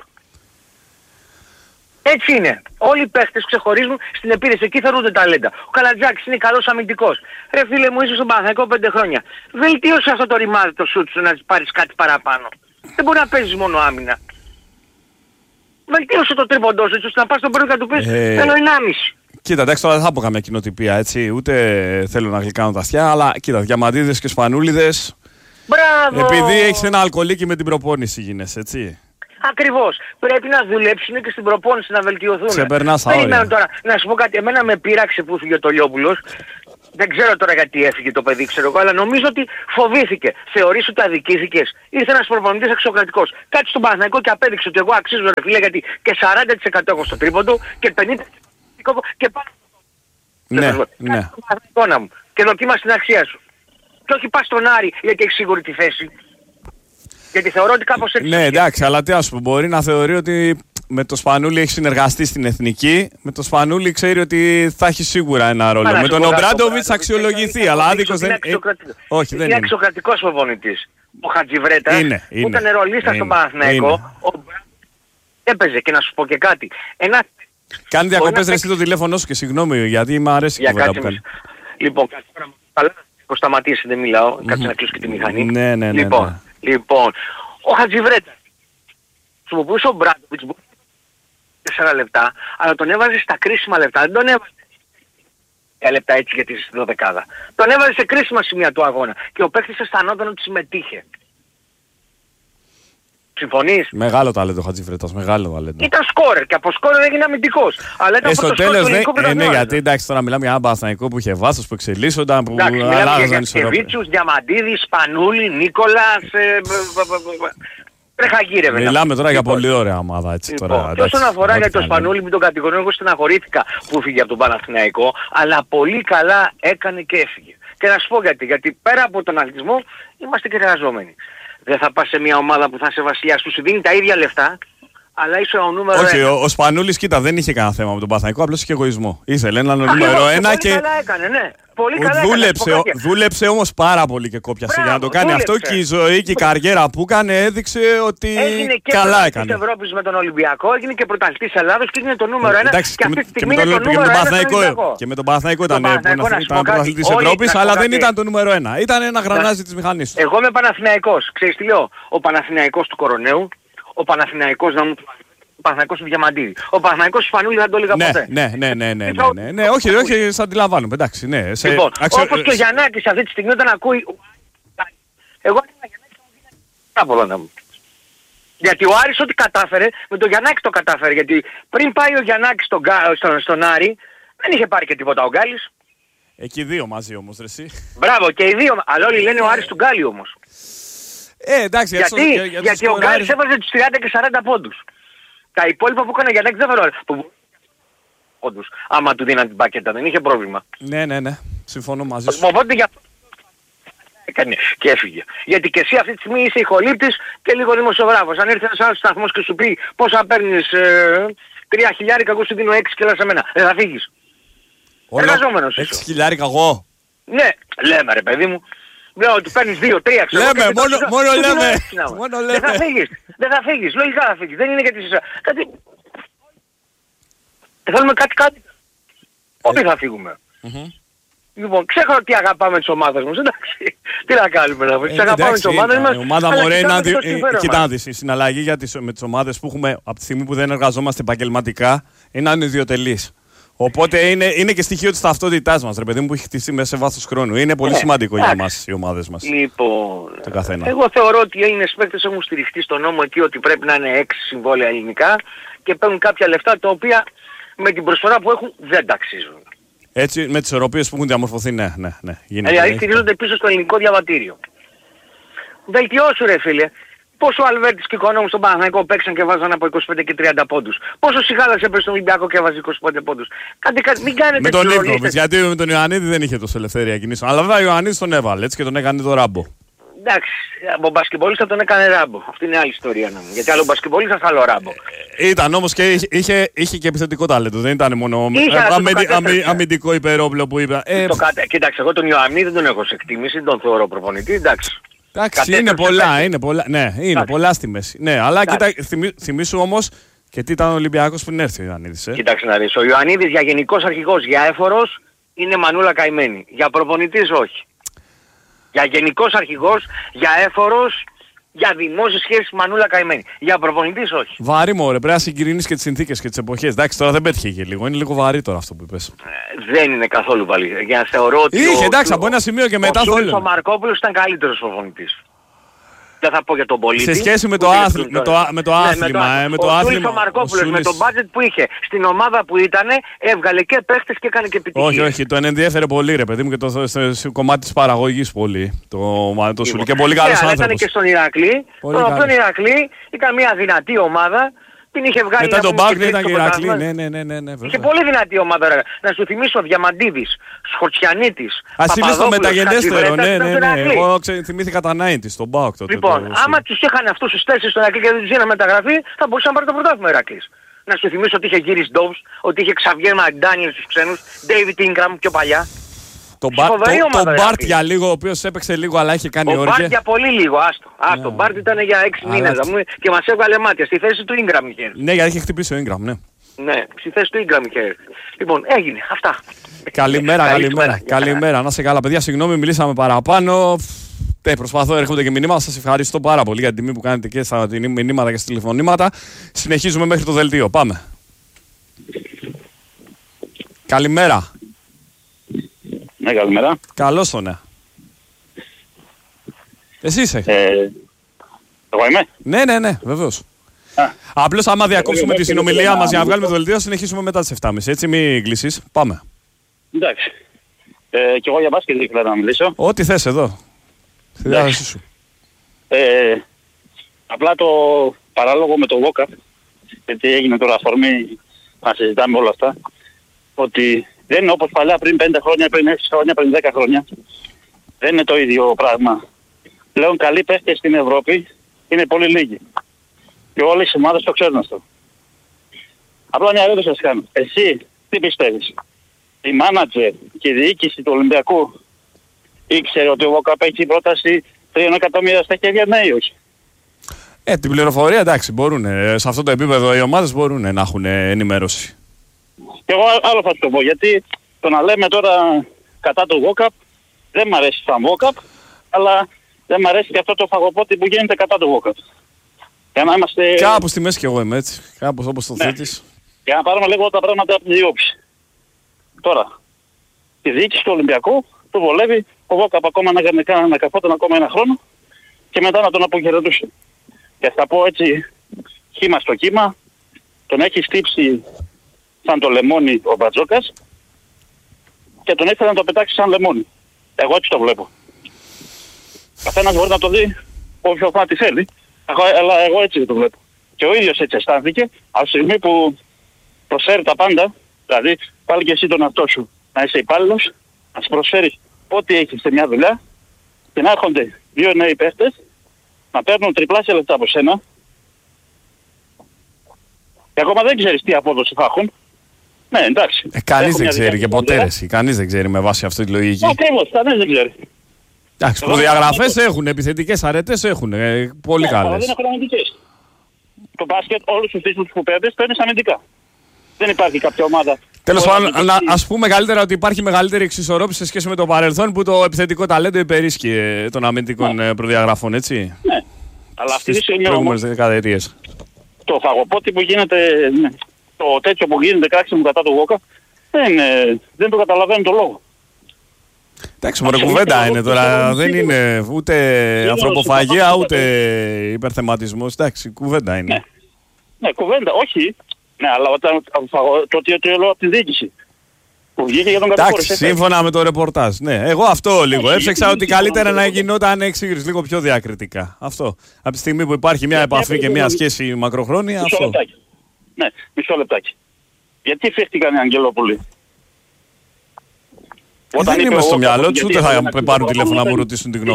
Έτσι είναι. Όλοι οι παίχτες ξεχωρίζουν στην επίθεση. Εκεί θεωρούνται ταλέντα. Ο Καλατζάκης είναι καλός αμυντικός. Ρε φίλε μου, είσαι στον Παναθηναϊκό 5 χρόνια. Βελτίωσε αυτό το ρημάδι το σούτ σου να πάρεις κάτι παραπάνω. Δεν μπορεί να παίζεις μόνο άμυνα. Βελτίωσε το τρίποντό σου, ώστε να πας στον πρώτο και να του πεις θέλω 1,5. Κοίτα, εντάξει, τώρα δεν θα πω καμία κοινοτυπία, έτσι. Ούτε θέλω να γλυκάνω τα αυτιά, αλλά κοίτα, διαμαντίδες και σπανούλιδες. Μπράβο! Επειδή έχεις ένα αλκοολίκι με την προπόνηση γίνεσαι, έτσι. Ακριβώς. Πρέπει να δουλέψουν και στην προπόνηση να βελτιωθούν. Ξεπερνάς τα όρια. Τώρα, να σου πω κάτι, εμένα με πείραξε που έφυγε ο Τολιόπουλος. Δεν ξέρω τώρα γιατί έφυγε το παιδί, ξέρω εγώ, αλλά νομίζω ότι φοβήθηκε. Θεωρείς ότι αδικήθηκες. Ήρθε ένας προπονητής εξωκρατικός. Κάτι στον Παναθηναϊκό και απέδειξε ότι εγώ αξίζω ρε φίλε, γιατί και 40% έχω στο τρίποντο και 50% και πάνω. Ναι. Και δοκίμασε την αξία σου. Και όχι πας στον Άρη γιατί έχεις σίγουρη τη θέση. Γιατί θεωρώ ότι κάπως έτσι. Ναι, εντάξει, αλλά τι ας πω, μπορεί να θεωρεί ότι με το Σπανούλη έχει συνεργαστεί στην Εθνική. Με το Σπανούλη ξέρει ότι θα έχει σίγουρα ένα ρόλο. Με τον Ομπράντοβιτς θα αξιολογηθεί, αλλά άδικος δεν είναι. Όχι, δεν είναι εξωκρατικός προπονητής. Ο Χατζιβρέτας που ήταν ρολίστα στον Παναθηναϊκό. Έπαιζε και να σου πω και κάτι. Κάνει διακοπές ρε εσύ το τηλέφωνο σου και συγγνώμη γιατί μου αρέσει η κουβέντα που κάνει. Λοιπόν, καλά, έχω σταματήσει, δεν μιλάω. Κάτσε να κλείσω και τη μηχανή. Ναι. Λοιπόν, ο Χατζιβρέτας χρησιμοποιούσε ο Μπράντοβιτς 4 λεπτά, αλλά τον έβαζε στα κρίσιμα λεπτά. Δεν τον έβαζε 10 λεπτά έτσι γιατί είσαι στη 12. Τον έβαζε σε κρίσιμα σημεία του αγώνα και ο παίκτης αισθανόταν ότι συμμετείχε. Συμφωνείς? Μεγάλο ταλέντο ο Χατζιβρέτας, μεγάλο ταλέντο. Ήταν σκόρερ και από σκόρερ έγινε αμυντικός. Αλλά ήταν στο τέλος ναι, γιατί εντάξει τώρα μιλάμε για έναν Παναθηναϊκό που είχε βάθος, που εξελίσσονταν, που αλλάζαν ισορροπία. Κεβίτσους, Διαμαντίδης, Σπανούλη, Νίκολας, τρεχαγύρευε. Μιλάμε τώρα για πολύ ωραία ομάδα έτσι τώρα. Και όσον αφορά για τον Σπανούλη, μην τον κατηγορώ, εγώ στεναχωρήθηκα που φύγε από τον Παναθηναϊκό, αλλά πολύ καλά έκανε και έφυγε. Και να σου πω γιατί πέρα από τον αθλητισμό είμαστε και εργαζόμενοι. Δεν θα πας σε μια ομάδα που θα είσαι βασιλιάς, σου δίνει τα ίδια λεφτά, αλλά είσαι ο νούμερο 1. Όχι, ο Σπανούλης κοίτα δεν είχε κανένα θέμα με τον Παναθηναϊκό, απλώς είχε εγωισμό. Ήθελε έναν νούμερο 1 και... Καλά έκανε, ναι. Πολύ καλά δούλεψε όμως πάρα πολύ και κόπιασε για να το κάνει αυτό και η ζωή και η καριέρα που έκανε έδειξε ότι καλά έκανε. Έγινε και Ευρώπης με τον Ολυμπιακό, έγινε και πρωταθλητής Ελλάδος και έγινε το νούμερο 1 και αυτή τη στιγμή είναι το νούμερο 1 και με τον Παναθηναϊκό ήταν πρωταθλητής Ευρώπης, αλλά δεν ήταν το νούμερο 1. Ήταν ένα γρανάζι της μηχανής. Εγώ είμαι Παναθηναϊκός. Ξέρεις τι λέω? Ο Παναθηναϊκός του Κοροναίου, ο Παναθηναϊκός να μου... Ο Παναθηναϊκός του Διαμαντίδη. Ο Παναθηναϊκός του Σπανούλη δεν το έλεγα ποτέ. Ναι, όχι, σε αντιλαμβάνομαι, εντάξει, ναι. Λοιπόν, όπως και ο Γιαννάκης αυτή τη στιγμή όταν ακούει... Εγώ είμαι Γιαννάκης πάρα πολλά να μου. Γιατί ο Άρης ό,τι κατάφερε, με τον Γιαννάκη το κατάφερε. Γιατί πριν πάει ο Γιαννάκης στον Άρη, δεν είχε πάρει και τίποτα ο Γκάλης. Εκεί δύο μαζί όμως, ρε εσύ. Μπράβο, και οι δύο, αλλά όλοι λένε ο Άρης του Γκάλη όμως. Εντάξει, γιατί ο Γκάλης έβαζε τους 30 και 40 πόντους. Τα υπόλοιπα που έκανε ο Γιαννάκης δεν φέρω πόντους. Άμα του δίναν την πακέτα, δεν είχε πρόβλημα. Ναι, συμφωνώ μαζί σου. Οπότε για αυτό έκανε και έφυγε. Γιατί και εσύ αυτή τη στιγμή είσαι ηχολήπτης και λίγο δημοσιογράφος. Αν έρθει ένας άλλος σταθμός και σου πει πόσα παίρνεις 3.000, εγώ σου δίνω 6 και λες εμένα. Δεν θα φύγεις. Εργαζόμενος είσαι. 6.000 εγώ. Ναι, λέμε ρε παιδί μου. Λέω ότι παίρνεις 2-3 ξέρω. Λέμε, μόνο λέμε. Δεν θα φύγεις, λογικά θα φύγεις. Δεν είναι γιατί είσαι... Θέλουμε κάτι. Όλοι θα φύγουμε. Λοιπόν, ξέχαρο τι αγαπάμε τις ομάδες μας, εντάξει. Τι να κάνουμε να βρεις, αγαπάμε τις ομάδες μας. Η ομάδα μωρέ είναι κοιτάξτε, η συναλλαγή με τις ομάδες που έχουμε από τη στιγμή που δεν εργαζόμαστε επαγγελματικά είναι ανιδιοτελής. Οπότε είναι και στοιχείο της ταυτότητάς μας, ρε παιδί μου, που έχει χτιστεί μέσα σε βάθος χρόνου. Είναι πολύ σημαντικό για μας οι ομάδες μας. Λοιπόν, εγώ θεωρώ ότι οι Έλληνες παίκτες έχουν στηριχτεί στον νόμο εκεί ότι πρέπει να είναι 6 συμβόλαια ελληνικά και παίρνουν κάποια λεφτά τα οποία με την προσφορά που έχουν δεν τα αξίζουν. Έτσι, με τις ισορροπίες που έχουν διαμορφωθεί, ναι. Δηλαδή στηρίζονται πίσω στο ελληνικό διαβατήριο. Βελτιώσου ρε φίλε. Πόσο ο Αλβέρτης και ο Οικονόμου στον Παναθηναϊκό παίξαν και βάζαν από 25 και 30 πόντους. Πόσο Σιγάλας έπαιζε στον Ολυμπιακό και έβαζε 25 πόντους. Μην κάνετε με τον Νίκοβιτς, γιατί με τον Ιωαννίδη δεν είχε τόσο ελευθερία κινήσεων. Αλλά βέβαια ο Ιωαννίδης τον έβαλε έτσι και τον έκανε το Ράμπο. Εντάξει, από μπασκετμπολίστα τον έκανε Ράμπο. Αυτή είναι άλλη ιστορία να μου. Γιατί άλλο μπασκετμπολίστα, άλλο Ράμπο. Ήταν όμως και είχε και επιθετικό τάλεντο. Δεν ήταν μόνο αμυντικό υπερόπλο που είπα. Κοίταξε, εγώ τον Ιωαννίδη δεν τον έχω σε εκτίμηση, δεν τον θεωρώ προπονητή, εντάξει. Εντάξει, είναι πολλά. Ναι, είναι πολλά στη μέση. Ναι, αλλά θυμίσου όμως και τι ήταν ο Ολυμπιακός πριν έρθει ο Ιωαννίδης. Κοίταξε να δεις. Ο Ιωαννίδης για γενικός αρχηγός, για έφορος είναι μανούλα καημένη. Για προπονητής όχι. Για γενικός αρχηγός, για έφορος, για δημόσιες σχέσεις μανούλα καημένη. Για προπονητής όχι. Βαρύ μωρέ, πρέπει να συγκρίνεις και τις συνθήκες και τις εποχές. Εντάξει, τώρα δεν πέτυχε και λίγο. Είναι λίγο βαρύ τώρα αυτό που είπες. Δεν είναι καθόλου βαρύ. Για να θεωρώ ότι. Είχε εντάξει από ένα σημείο και μετά ο Μαρκόπουλος ήταν καλύτερος προπονητής. Δεν θα πω για τον πολίτη. Σε σχέση με το άθλημα. Ο Τούλης ο Μαρκόπουλος με το budget που είχε στην ομάδα που ήταν, έβγαλε και παίχτες και έκανε και επιτυχίες. Όχι, τον ενδιέφερε πολύ ρε παιδί μου και το κομμάτι της παραγωγής πολύ. Το Σούλη και πολύ καλός άνθρωπος. Ήταν και στον Ηρακλή. Τον Ηρακλή ήταν μια δυνατή ομάδα. Την είχε βγάλει. Μετά τον Μπάγκ ήταν και η Ηρακλή. Ναι. Είχε πολύ δυνατή ομάδα. Ρε. Να σου θυμίσω Διαμαντίδης, Σχοτσιανίτης. Ας είναι στο μεταγενέστερο. Ναι. Εγώ θυμήθηκα τα 90's, τον Μπάγκ τότε. Λοιπόν, άμα τους είχαν αυτούς τους 4 στον Ηρακλή και δεν τους είχαν μεταγραφή, θα μπορούσαν να πάρουν το πρωτάθλημα ο Ηρακλής. Να σου θυμίσω ότι είχε Γύρις Ντόβς, ότι είχε Ξαβιέρ Μαγντάνιελ στους ξένους, Ντέιβιτ Ίνγκραμ πιο παλιά. Τον Μπάρτ για λίγο, ο οποίος έπαιξε λίγο αλλά είχε κάνει όργια. Ο Μπάρτ για πολύ λίγο, άστο. Ο Μπάρτ ήταν για 6 μήνες και μας έβγαλε μάτια. Στη θέση του Ίνγκραμ είχε. Ναι, γιατί είχε χτυπήσει ο Ίνγκραμ, ναι. Ναι, στη θέση του Ίνγκραμ είχε. Λοιπόν, έγινε αυτά. Καλημέρα. Να σε καλά, παιδιά. Συγγνώμη, μιλήσαμε παραπάνω. Προσπαθώ, έρχονται και μηνύματα. Σας ευχαριστώ πάρα πολύ για την τιμή που κάνετε και στα μηνύματα και στα τηλεφωνήματα. Συνεχίζουμε μέχρι το δελτίο. Πάμε. Καλημέρα. Ναι, καλημέρα. Καλώς το ναι. Εσύ είσαι. Εγώ είμαι. Ναι, βεβαίως. Απλώς άμα διακόψουμε τη συνομιλία μας για να βγάλουμε το δελτίο, συνεχίσουμε μετά τις 7.30. Έτσι μην κλείσεις. Πάμε. Εντάξει. Κι εγώ για μπάσκετ ήθελα να μιλήσω. Ό,τι θες εδώ. Στη διάθεσή σου. Απλά το παράλογο με το Walkup, γιατί έγινε τώρα αφορμή να συζητάμε όλα αυτά, ότι δεν είναι όπως παλιά πριν 5 χρόνια, πριν 6 χρόνια, πριν 10 χρόνια. Δεν είναι το ίδιο πράγμα. Πλέον καλοί παίχτες στην Ευρώπη είναι πολύ λίγοι. Και όλες οι ομάδες το ξέρουν αυτό. Απλά μια ερώτηση σας κάνω. Εσύ τι πιστεύεις? Η μάνατζερ και η διοίκηση του Ολυμπιακού ήξερε ότι ο Walkup έχει πρόταση 3 εκατομμύρια στα χέρια, ναι ή όχι? Την πληροφορία εντάξει μπορούν. Σε αυτό το επίπεδο οι ομάδες μπορούν να έχουν ενημέρωση. Και εγώ άλλο θα σου το πω, γιατί το να λέμε τώρα κατά το Walkup δεν μ' αρέσει σαν Walkup, αλλά δεν μ' αρέσει και αυτό το φαγοπότη που γίνεται κατά το Walkup. Για να είμαστε... Κάπου στη μέση κι εγώ είμαι έτσι, κάπως όπως το θέτεις. Για να πάρουμε λίγο τα πράγματα από τη διόψη. Τώρα, τη διοίκηση του Ολυμπιακού του βολεύει ο Walkup ακόμα να καθόταν ακόμα ένα χρόνο και μετά να τον αποχαιρετούσε. Και θα πω έτσι, χύμα στο κύμα, τον έχει στύψει σαν το λεμόνι ο Μπατζόκας και τον ήθελε να το πετάξει σαν λεμόνι. Εγώ έτσι το βλέπω. Καθένας μπορεί να το δει όποιο φάτι θέλει, αλλά εγώ έτσι το βλέπω. Και ο ίδιος έτσι αισθάνθηκε, από τη στιγμή που προσφέρει τα πάντα, δηλαδή πάλι και εσύ τον εαυτό σου να είσαι υπάλληλος, να σου προσφέρεις ό,τι έχεις σε μια δουλειά και να έρχονται 2 νέοι παίχτες να παίρνουν τριπλάσια λεπτά από σένα και ακόμα δεν ξέρεις τι απόδοση θα έχουν. Ναι, εντάξει. Κανείς δεν ξέρει και ποτέ εσύ. Κανείς δεν ξέρει με βάση αυτή τη λογική. Ακριβώς, κανείς δεν ξέρει. Εντάξει, προδιαγραφές έχουν, επιθετικές αρετές έχουν, πολύ καλές. Αλλά δεν έχουν αμυντικές. Το μπάσκετ όλους τους τίτλους που παίρνεις αμυντικά. Δεν υπάρχει κάποια ομάδα. Τέλος πάντων, ας πούμε καλύτερα ότι υπάρχει μεγαλύτερη εξισορρόπηση σε σχέση με το παρελθόν που το επιθετικό ταλέντο υπερίσχυε των αμυντικών προδιαγραφών, έτσι. Ναι. Αλλά αυτή τη στιγμή προηγούμενες δεκαετίες. Το φαγοπότη που γίνεται, το τέτοιο που γίνεται κράξιμο κατά του Walkup, δεν το καταλαβαίνω το λόγο. Εντάξει, μωρέ κουβέντα είναι τώρα, δεν είναι ούτε ανθρωποφαγία ούτε υπερθεματισμός, εντάξει, κουβέντα είναι. Ναι, κουβέντα, όχι. Ναι, αλλά όταν το λέω από τη διοίκηση. Που βγήκε για τον κατηγόρηση. Εντάξει, σύμφωνα με το ρεπορτάζ. Ναι, εγώ αυτό λίγο. Έψαξα ότι καλύτερα να γινόταν εξήγηση λίγο πιο διακριτικά. Αυτό. Από τη στιγμή που υπάρχει μια επαφή και μια σχέση μακροχρόνια. Μισό λεπτάκι. Ναι, μισό λεπτάκι. Γιατί φύχτηκαν οι Αγγελόπουλοι? Δεν είμαι στο μυαλό τους, ούτε θα πάρουν τηλέφωνο να μου ρωτήσουν τη γνώμη.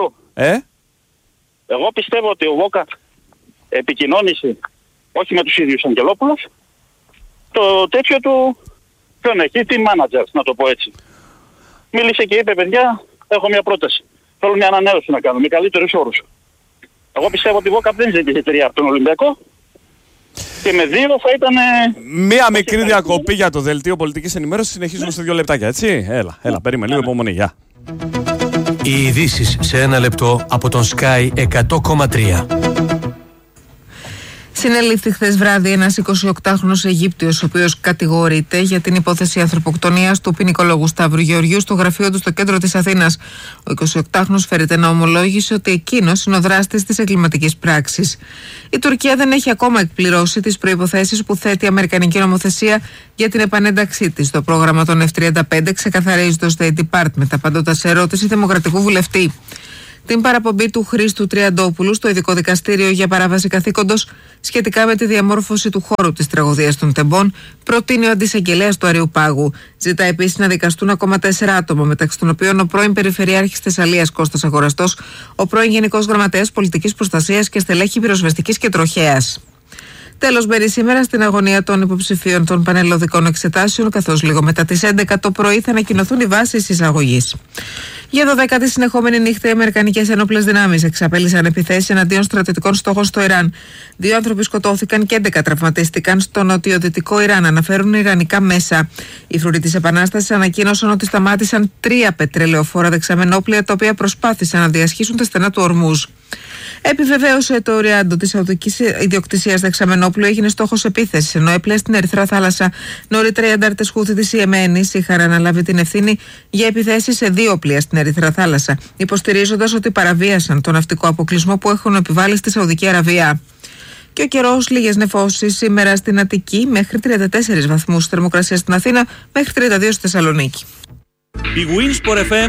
Εγώ πιστεύω ότι ο Walkup επικοινώνησε όχι με τους ίδιους Αγγελόπουλους, το τέτοιο του, ποιον έχει, team manager, να το πω έτσι. Μίλησε και είπε, παιδιά, έχω μια πρόταση. Θέλω μια ανανέωση να κάνω, με καλύτερους όρους. Εγώ πιστεύω ότι ο Walkup δεν ζήτησε 3 από τον Ολυμπιακό και με 2 θα ήταν... Μία μικρή διακοπή για το δελτίο πολιτικής ενημέρωσης, συνεχίζουμε σε 2 λεπτάκια, έτσι. Έλα, περίμενε λίγο υπομονή, γεια. Οι ειδήσεις σε 1 λεπτό από τον Sky 100,3. Συνελήφθη χθες βράδυ ένας 28χρονος Αιγύπτιος, ο οποίος κατηγορείται για την υπόθεση ανθρωποκτονίας του ποινικολόγου Σταύρου Γεωργιού στο γραφείο του στο κέντρο της Αθήνας. Ο 28χρονος φέρεται να ομολόγησε ότι εκείνος είναι ο δράστης της εγκληματικής πράξης. Η Τουρκία δεν έχει ακόμα εκπληρώσει τις προϋποθέσεις που θέτει η Αμερικανική νομοθεσία για την επανένταξή της. Το πρόγραμμα των F-35 ξεκαθαρίζει το State Department, απαντώντας σε ερώτηση δημοκρατικού βουλευτή. Την παραπομπή του Χρήστου Τριαντόπουλου στο ειδικό δικαστήριο για παράβαση καθήκοντος σχετικά με τη διαμόρφωση του χώρου της τραγωδίας των Τεμπών προτείνει ο αντισαγγελέας του Αριουπάγου. Ζητά επίσης να δικαστούν ακόμα 4 άτομα, μεταξύ των οποίων ο πρώην Περιφερειάρχης Θεσσαλίας Κώστας Αγοραστός, ο πρώην Γενικός Γραμματέας Πολιτικής Προστασίας και στελέχη πυροσβεστικής και τροχέας. Τέλος, μπαίνει σήμερα στην αγωνία των υποψηφίων των πανελλαδικών εξετάσεων, καθώς λίγο μετά τις 11 το πρωί θα ανακοινωθούν οι βάσεις εισαγωγής. Για 12η συνεχόμενη νύχτα, οι Αμερικανικές Ενόπλες Δυνάμεις εξαπέλυσαν επιθέσεις εναντίον στρατιωτικών στόχων στο Ιράν. 2 άνθρωποι σκοτώθηκαν και 11 τραυματίστηκαν στο νοτιοδυτικό Ιράν, αναφέρουν ιρανικά μέσα. Οι φρουροί της Επανάστασης ανακοίνωσαν ότι σταμάτησαν 3 πετρελαιοφόρα δεξαμενόπλια, τα οποία προσπάθησαν να διασχίσουν τα στενά του Ορμούζ. Επιβεβαίωσε το οριάντο της σαουδικής ιδιοκτησίας δεξαμενόπλου έγινε στόχος επίθεσης, ενώ έπλεε στην Ερυθρά Θάλασσα. Νωρίτερα οι αντάρτες Χούθη της Ιεμένης είχαν αναλάβει την ευθύνη για επιθέσεις σε 2 πλοία στην Ερυθρά Θάλασσα, υποστηρίζοντας ότι παραβίασαν τον ναυτικό αποκλεισμό που έχουν επιβάλει στη Σαουδική Αραβία. Και ο καιρός, λίγες νεφώσεις σήμερα στην Αττική, μέχρι 34 βαθμούς θερμοκρασία στην Αθήνα, μέχρι 32 στη Θεσσαλονίκη. Η Winsport FM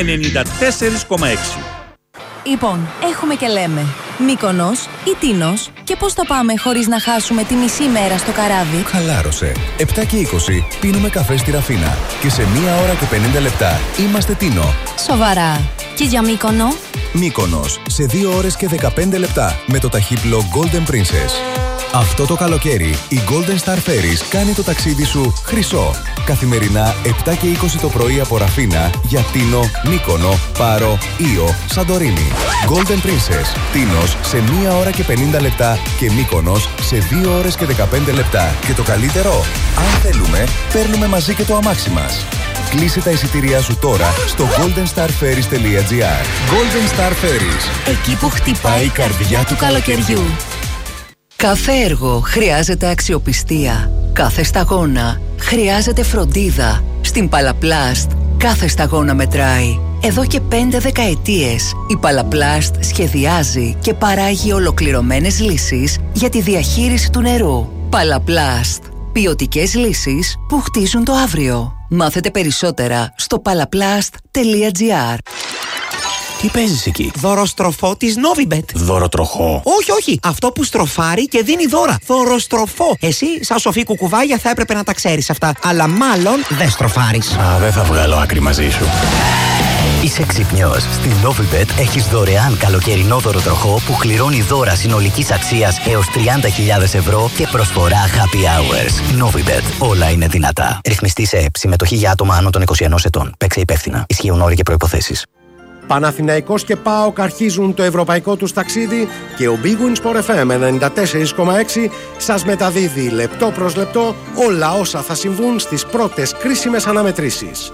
94,6. Λοιπόν, έχουμε και λέμε Μύκονος ή Τίνος, και πώς θα πάμε χωρίς να χάσουμε τη μισή μέρα στο καράβι. Χαλάρωσε. 7 και 20 πίνουμε καφέ στη Ραφίνα και σε 1 ώρα και 50 λεπτά είμαστε Τίνο. Σοβαρά. Και για Μύκονο? Μύκονος σε 2 ώρες και 15 λεπτά με το ταχύπλο Golden Princess. Αυτό το καλοκαίρι η Golden Star Ferries κάνει το ταξίδι σου χρυσό. Καθημερινά 7 και 20 το πρωί από Ραφίνα για Τίνο, Μύκονο, Πάρο, Ήο, Σαντορίνη. Golden Princess, Τίνος σε 1 ώρα και 50 λεπτά και Μύκονος σε 2 ώρες και 15 λεπτά. Και το καλύτερο, αν θέλουμε, παίρνουμε μαζί και το αμάξι μας. Κλείσε τα εισιτήριά σου τώρα στο goldenstarferries.gr. Golden Star Ferries. Εκεί που χτυπάει η καρδιά του καλοκαιριού. Κάθε έργο χρειάζεται αξιοπιστία. Κάθε σταγόνα χρειάζεται φροντίδα. Στην Παλαπλάστ κάθε σταγόνα μετράει. Εδώ και 5 δεκαετίες η Παλαπλάστ σχεδιάζει και παράγει ολοκληρωμένες λύσεις για τη διαχείριση του νερού. Παλαπλάστ. Ποιοτικές λύσεις που χτίζουν το αύριο. Μάθετε περισσότερα στο palaplast.gr. Τι παίζεις εκεί? Δωροστροφό της Novibet. Δωροτροχό? Όχι. Αυτό που στροφάρει και δίνει δώρα. Δωροστροφό. Εσύ, σαν σοφή κουκουβάγια, θα έπρεπε να τα ξέρεις αυτά. Αλλά μάλλον δεν στροφάρεις. Α, δεν θα βγάλω άκρη μαζί σου. Είσαι ξυπνιός. Στην Novibet έχεις δωρεάν καλοκαιρινό δωροτροχό που κληρώνει δώρα συνολικής αξίας έως 30.000 ευρώ και προσφορά happy hours. Novibet. Όλα είναι δυνατά. Ρυθμιστή σε ΕΠ. Συμμετοχή για άτομα άνω των 21 ετών. Παίξε υπεύθυνα. Ισχύουν όροι και προϋποθέσεις. Παναθηναϊκός και ΠΑΟΚ αρχίζουν το ευρωπαϊκό τους ταξίδι και ο Big Win Sport FM 94,6 σας μεταδίδει λεπτό προς λεπτό όλα όσα θα συμβούν στις πρώτες κρίσιμες αναμετρήσεις.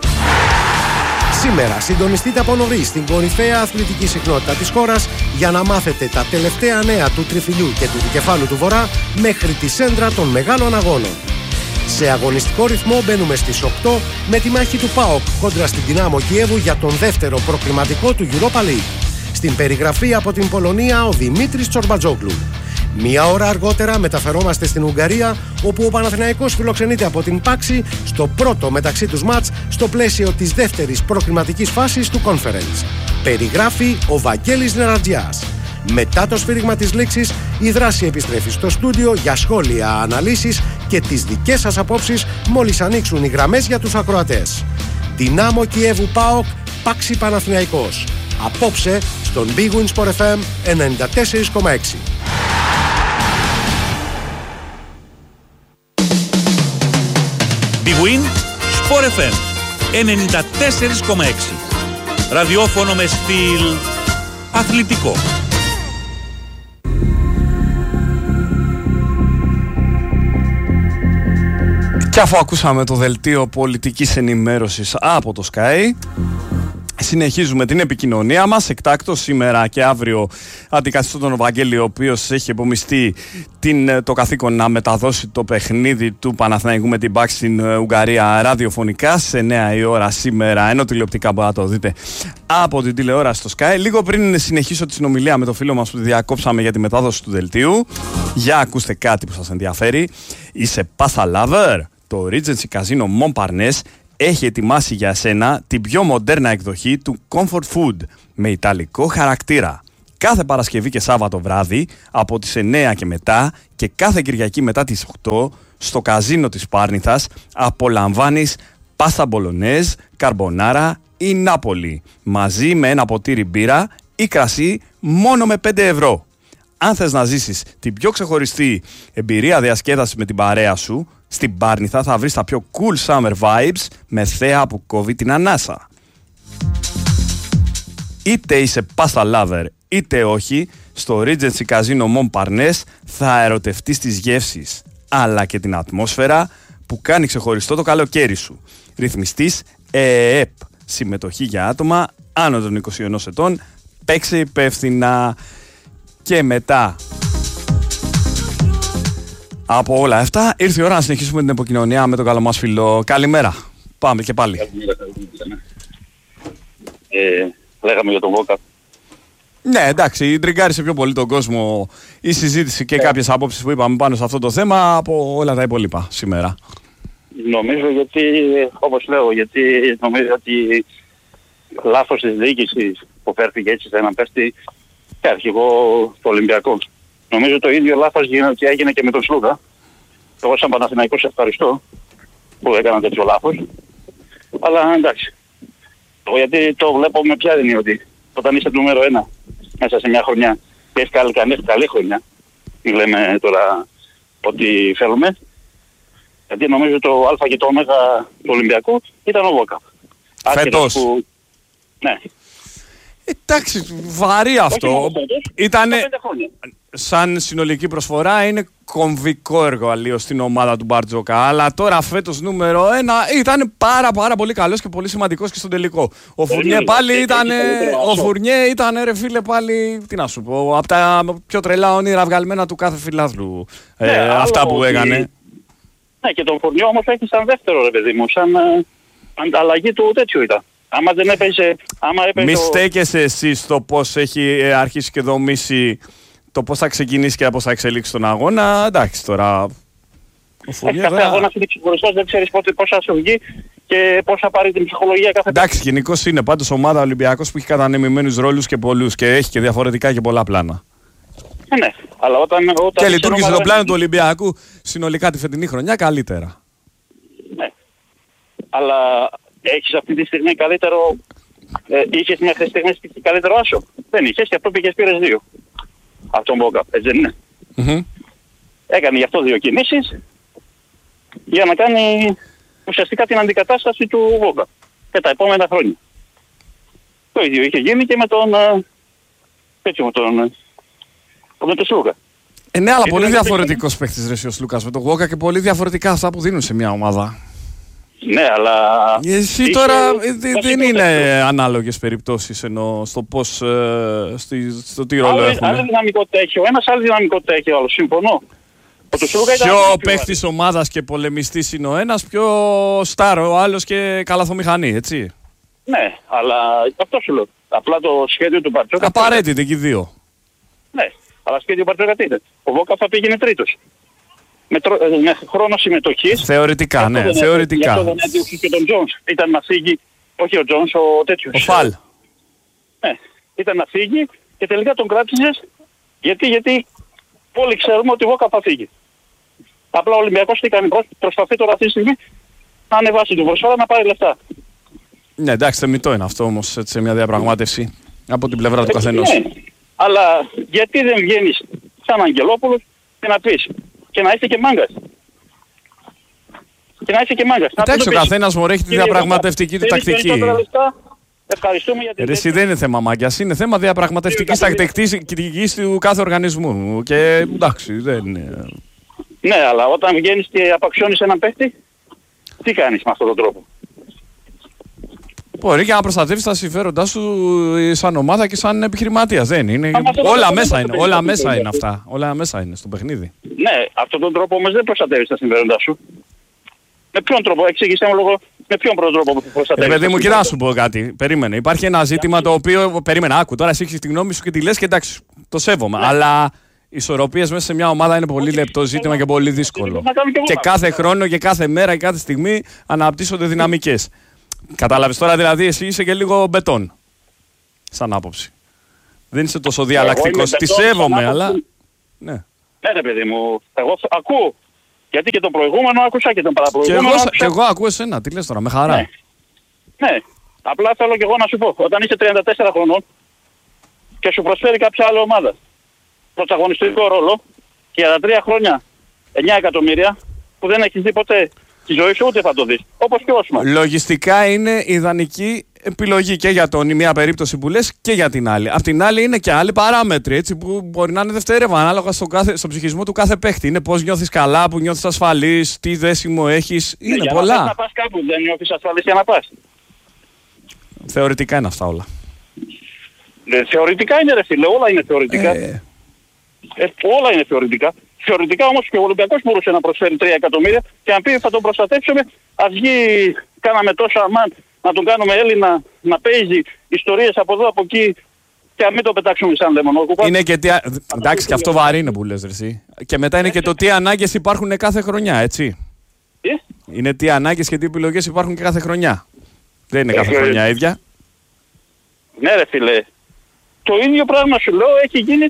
Σήμερα συντονιστείτε από νωρίς στην κορυφαία αθλητική συχνότητα της χώρας για να μάθετε τα τελευταία νέα του τριφυλιού και του δικεφάλου του Βορρά μέχρι τη σέντρα των μεγάλων αγώνων. Σε αγωνιστικό ρυθμό μπαίνουμε στις 8 με τη μάχη του ΠΑΟΚ κόντρα στην Δυνάμο Κιέβου για τον δεύτερο προκριματικό του Europa League. Στην περιγραφή από την Πολωνία ο Δημήτρης Τσορμπατζόγλου. 1 ώρα αργότερα μεταφερόμαστε στην Ουγγαρία, όπου ο Παναθηναϊκός φιλοξενείται από την Πάξη στο πρώτο μεταξύ τους μάτς στο πλαίσιο της δεύτερης προκριματικής φάσης του Conference. Περιγράφει ο Βαγγέλης Νερατζιάς. Μετά το σφύριγμα της λήξης, η δράση επιστρέφει στο στούντιο για σχόλια, αναλύσεις και τις δικές σας απόψεις μόλις ανοίξουν οι γραμμές για τους ακροατές. Δυνάμο Κιέβου ΠΑΟΚ, Πάξη Παναθηναϊκός. Απόψε στον Big Win Sport FM 94,6. Big Win Sport FM 94,6. Ραδιόφωνο με στυλ αθλητικό. Και αφού ακούσαμε το δελτίο πολιτικής ενημέρωσης από το Sky, Συνεχίζουμε την επικοινωνία μας. Εκτάκτως σήμερα και αύριο αντικαθιστώ τον Βαγγέλη, ο οποίος έχει επομιστεί το καθήκον να μεταδώσει το παιχνίδι του Παναθηναϊκού με την Μπακ στην Ουγγαρία ραδιοφωνικά σε 9 η ώρα σήμερα, ενώ τηλεοπτικά μπορείτε να το δείτε από την τηλεόραση στο Sky. Λίγο πριν συνεχίσω τη συνομιλία με το φίλο μας που τη διακόψαμε για τη μετάδοση του δελτίου, για ακούστε κάτι που σας ενδιαφέρει. Είσαι Pasta Lover? Το Regency Casino Montparnasse έχει ετοιμάσει για εσένα την πιο μοντέρνα εκδοχή του Comfort Food με ιταλικό χαρακτήρα. Κάθε Παρασκευή και Σάββατο βράδυ από τις 9 και μετά και κάθε Κυριακή μετά τις 8 στο καζίνο της Πάρνηθας απολαμβάνεις πάστα μπολονέζ, καρμπονάρα ή νάπολη μαζί με ένα ποτήρι μπύρα ή κρασί μόνο με 5 ευρώ. Αν θες να ζήσεις την πιο ξεχωριστή εμπειρία διασκέδασης με την παρέα σου, στην Πάρνηθα θα βρεις τα πιο cool summer vibes με θέα που κόβει την ανάσα. Είτε είσαι pasta lover είτε όχι, στο Regency Casino Montparnasse θα ερωτευτείς τις γεύσεις αλλά και την ατμόσφαιρα που κάνει ξεχωριστό το καλοκαίρι σου. Ρυθμιστής ΕΕΠ. Συμμετοχή για άτομα άνω των 21 ετών. Παίξε υπεύθυνα. Και μετά από όλα αυτά ήρθε η ώρα να συνεχίσουμε την επικοινωνία με τον καλό μας φίλο. Καλημέρα. Πάμε και πάλι. Λέγαμε για τον Βόκα. Ναι, εντάξει, τριγκάρισε πιο πολύ τον κόσμο η συζήτηση και κάποιες απόψεις που είπαμε πάνω σε αυτό το θέμα από όλα τα υπόλοιπα σήμερα. Νομίζω γιατί, όπως λέω, γιατί νομίζω ότι λάθος της διοίκησης που φέρθηκε έτσι σε έναν παίχτη και αρχηγό του Ολυμπιακού. Νομίζω το ίδιο λάθος έγινε και με τον Σλούκα. Εγώ σαν Παναθηναϊκός σε ευχαριστώ που έκανα τέτοιο λάθος. Αλλά εντάξει. Γιατί το βλέπω με ποια είναι ότι όταν είσαι νούμερο 1 μέσα σε μια χρονιά και έχει καλή χρονιά, μην λέμε τώρα ότι θέλουμε. Γιατί νομίζω το Α και το Ω του Ολυμπιακού ήταν ο Βόκα. Φέτος. Ναι. Εντάξει, βαρύ αυτό. Ήτανε, σαν συνολική προσφορά είναι κομβικό εργαλείο στην ομάδα του Μπαρτζόκα. Αλλά τώρα φέτος νούμερο 1 ήταν πάρα πολύ καλός και πολύ σημαντικός και στον τελικό. Ο Φουρνιέ πάλι ήταν. Ο Φουρνιέ ήταν, ρε φίλε, πάλι. Τι να σου πω, από τα πιο τρελά όνειρα βγαλμένα του κάθε φιλάθλου. Αυτά που έκανε. Ναι, και τον Φουρνιέ όμως έχει σαν δεύτερο, ρε παιδί μου, σαν ανταλλαγή του τέτοιου ήταν. Άμα δεν έπαιζε. Μη στέκεσαι εσύ στο πώς έχει αρχίσει και δομήσει το πώς θα ξεκινήσει και πώς θα εξελίξει τον αγώνα. Εντάξει τώρα. Κάθε αγώνα είναι ξεχωριστός, δεν ξέρεις πώς θα σου βγει και πώς θα πάρει την ψυχολογία κάθε. Εντάξει, γενικώς είναι πάντως ομάδα Ολυμπιακός που έχει κατανεμημένους ρόλους και πολλούς και έχει και διαφορετικά και πολλά πλάνα. Ναι, αλλά όταν και λειτουργήσε το πλάνο του Ολυμπιακού συνολικά τη φετινή χρονιά καλύτερα. Ναι. Αλλά έχεις αυτή τη στιγμή καλύτερο. Είχες μέχρι στιγμής καλύτερο άσο. Δεν είχες και αυτό πήγες πήρες 2. Από τον Βόκα, έτσι δεν είναι. Έκανε γι' αυτό 2 κινήσεις για να κάνει ουσιαστικά την αντικατάσταση του Βόκα και τα επόμενα χρόνια. Το ίδιο είχε γίνει και με τον με τον Σλούκα. Ναι, αλλά πολύ διαφορετικός παίκτης ρε ο Σλούκας με τον Βόκα και πολύ διαφορετικά αυτά που δίνουν σε μια ομάδα. Ναι, αλλά. Εσύ τώρα δεν είναι ανάλογες περιπτώσεις ενώ στο πώς. Στο τι ρόλο έχουν. Άλλη δυναμικότητα έχει ο ένας, άλλη δυναμικότητα έχει ο άλλος. Συμφωνώ. Πιο παίκτης ομάδας και πολεμιστής είναι ο ένας, πιο στάρο ο άλλος και καλαθομηχανή, έτσι. Ναι, αλλά αυτό σου λέω. Απλά το σχέδιο του Μπαρτζόκα. Απαραίτητα και οι δύο. Ναι, αλλά σχέδιο του Μπαρτζόκα τι είναι. Ο Βόκα θα πήγαινε τρίτος. Με χρόνο συμμετοχής. Θεωρητικά, ναι, θεωρητικά. Για αυτό δεν έδιωξε και τον Τζόνς. Ήταν να φύγει, όχι ο Τζόνς, ο τέτοιος. Ο Φαλ. Ναι, ήταν να φύγει και τελικά τον κράτησες. Γιατί όλοι ξέρουμε ότι ο Βόκα θα φύγει. Απλά ο Ολυμπιακός τι κάνει, προσπαθεί τώρα αυτή τη στιγμή να ανεβάσει την προσφορά να πάρει λεφτά. Ναι, εντάξει, θεμιτό είναι αυτό όμως σε μια διαπραγμάτευση από την πλευρά του καθενός. Ναι, αλλά γιατί δεν βγαίνεις σαν Αγγελόπουλος και να πεις. Και να είσαι και μάγκας. Εντάξει, ο καθένας μωρέ έχει τη διαπραγματευτική του τακτική. Ευχαριστούμε για την εσύ δεν είναι θέμα μάγκας, είναι θέμα διαπραγματευτικής τακτικής του κάθε οργανισμού. Και εντάξει, δεν είναι. Ναι, αλλά όταν βγαίνεις και απαξιώνεις έναν παίχτη, τι κάνεις με αυτόν τον τρόπο. Μπορεί και να προστατεύεις τα συμφέροντά σου σαν ομάδα και σαν επιχειρηματίας. Δεν είναι. Όλα μέσα είναι. Όλα μέσα είναι αυτά. Όλα μέσα είναι στο παιχνίδι. Ναι, αυτόν τον τρόπο όμως δεν προστατεύεις τα συμφέροντά σου. Με ποιον τρόπο, εξήγησέ μου λίγο, με ποιον τρόπο που προστατεύεις. Παιδί μου, κοιτά να σου πω κάτι. Περίμενε. Υπάρχει ένα ζήτημα το οποίο. Περίμενε, άκου τώρα, εσύ έχεις τη γνώμη σου και τη λες και εντάξει, το σέβομαι. Ναι. Αλλά οι ισορροπίες μέσα σε μια ομάδα είναι πολύ λεπτό ζήτημα και πολύ δύσκολο. Και κάθε χρόνο και κάθε μέρα και κάθε στιγμή αναπτύσσονται δυναμικές. Κατάλαβες τώρα, δηλαδή, εσύ είσαι και λίγο μπετόν. Σαν άποψη. Δεν είσαι τόσο διαλλακτικός. Τη σέβομαι, αλλά. Ναι. Ναι, ρε παιδί μου, εγώ ακούω. Γιατί και το προηγούμενο άκουσα και τον παραπροηγούμενο. Και εγώ ακούω εσένα, τι λες τώρα, με χαρά. Ναι. Ναι. Απλά θέλω και εγώ να σου πω, όταν είσαι 34 χρονών και σου προσφέρει κάποια άλλη ομάδα πρωταγωνιστικό ρόλο και για τα 3 χρόνια 9 εκατομμύρια που δεν έχεις δει ποτέ τη ζωή σου, ούτε θα το δεις. Όπως και Όσμαν. Λογιστικά είναι ιδανική επιλογή και για τον η μία περίπτωση που λες και για την άλλη. Απ' την άλλη είναι και άλλοι παράμετροι έτσι, που μπορεί να είναι δευτερεύον ανάλογα στον ψυχισμό του κάθε παίχτη. Είναι πώς νιώθεις καλά, που νιώθεις ασφαλής, τι δέσιμο έχεις. Είναι για πολλά. Να πας κάπου, δεν νιώθεις ασφαλής για να πας. Θεωρητικά είναι αυτά όλα. Θεωρητικά είναι ρε φίλε, όλα είναι θεωρητικά. Όλα είναι θεωρητικά. Θεωρητικά όμως και ο Ολυμπιακός μπορούσε να προσφέρει 3 εκατομμύρια και αν πει θα τον προστατεύσουμε, ας βγει, κάναμε τόσα αμάν, να τον κάνουμε Έλληνα, να παίζει ιστορίες από εδώ από εκεί και να μην το πετάξουμε σαν δαιμονόκουπα. Είναι και τι, εντάξει και αυτό βαρύ είναι που λες ρε εσύ. Και μετά είναι και το τι ανάγκες υπάρχουν κάθε χρονιά, έτσι. Είναι τι ανάγκες και τι επιλογές υπάρχουν και κάθε χρονιά. Δεν είναι κάθε χρονιά ίδια. Ναι ρε φίλε. Το ίδιο πράγμα σου λέω έχει γίνει.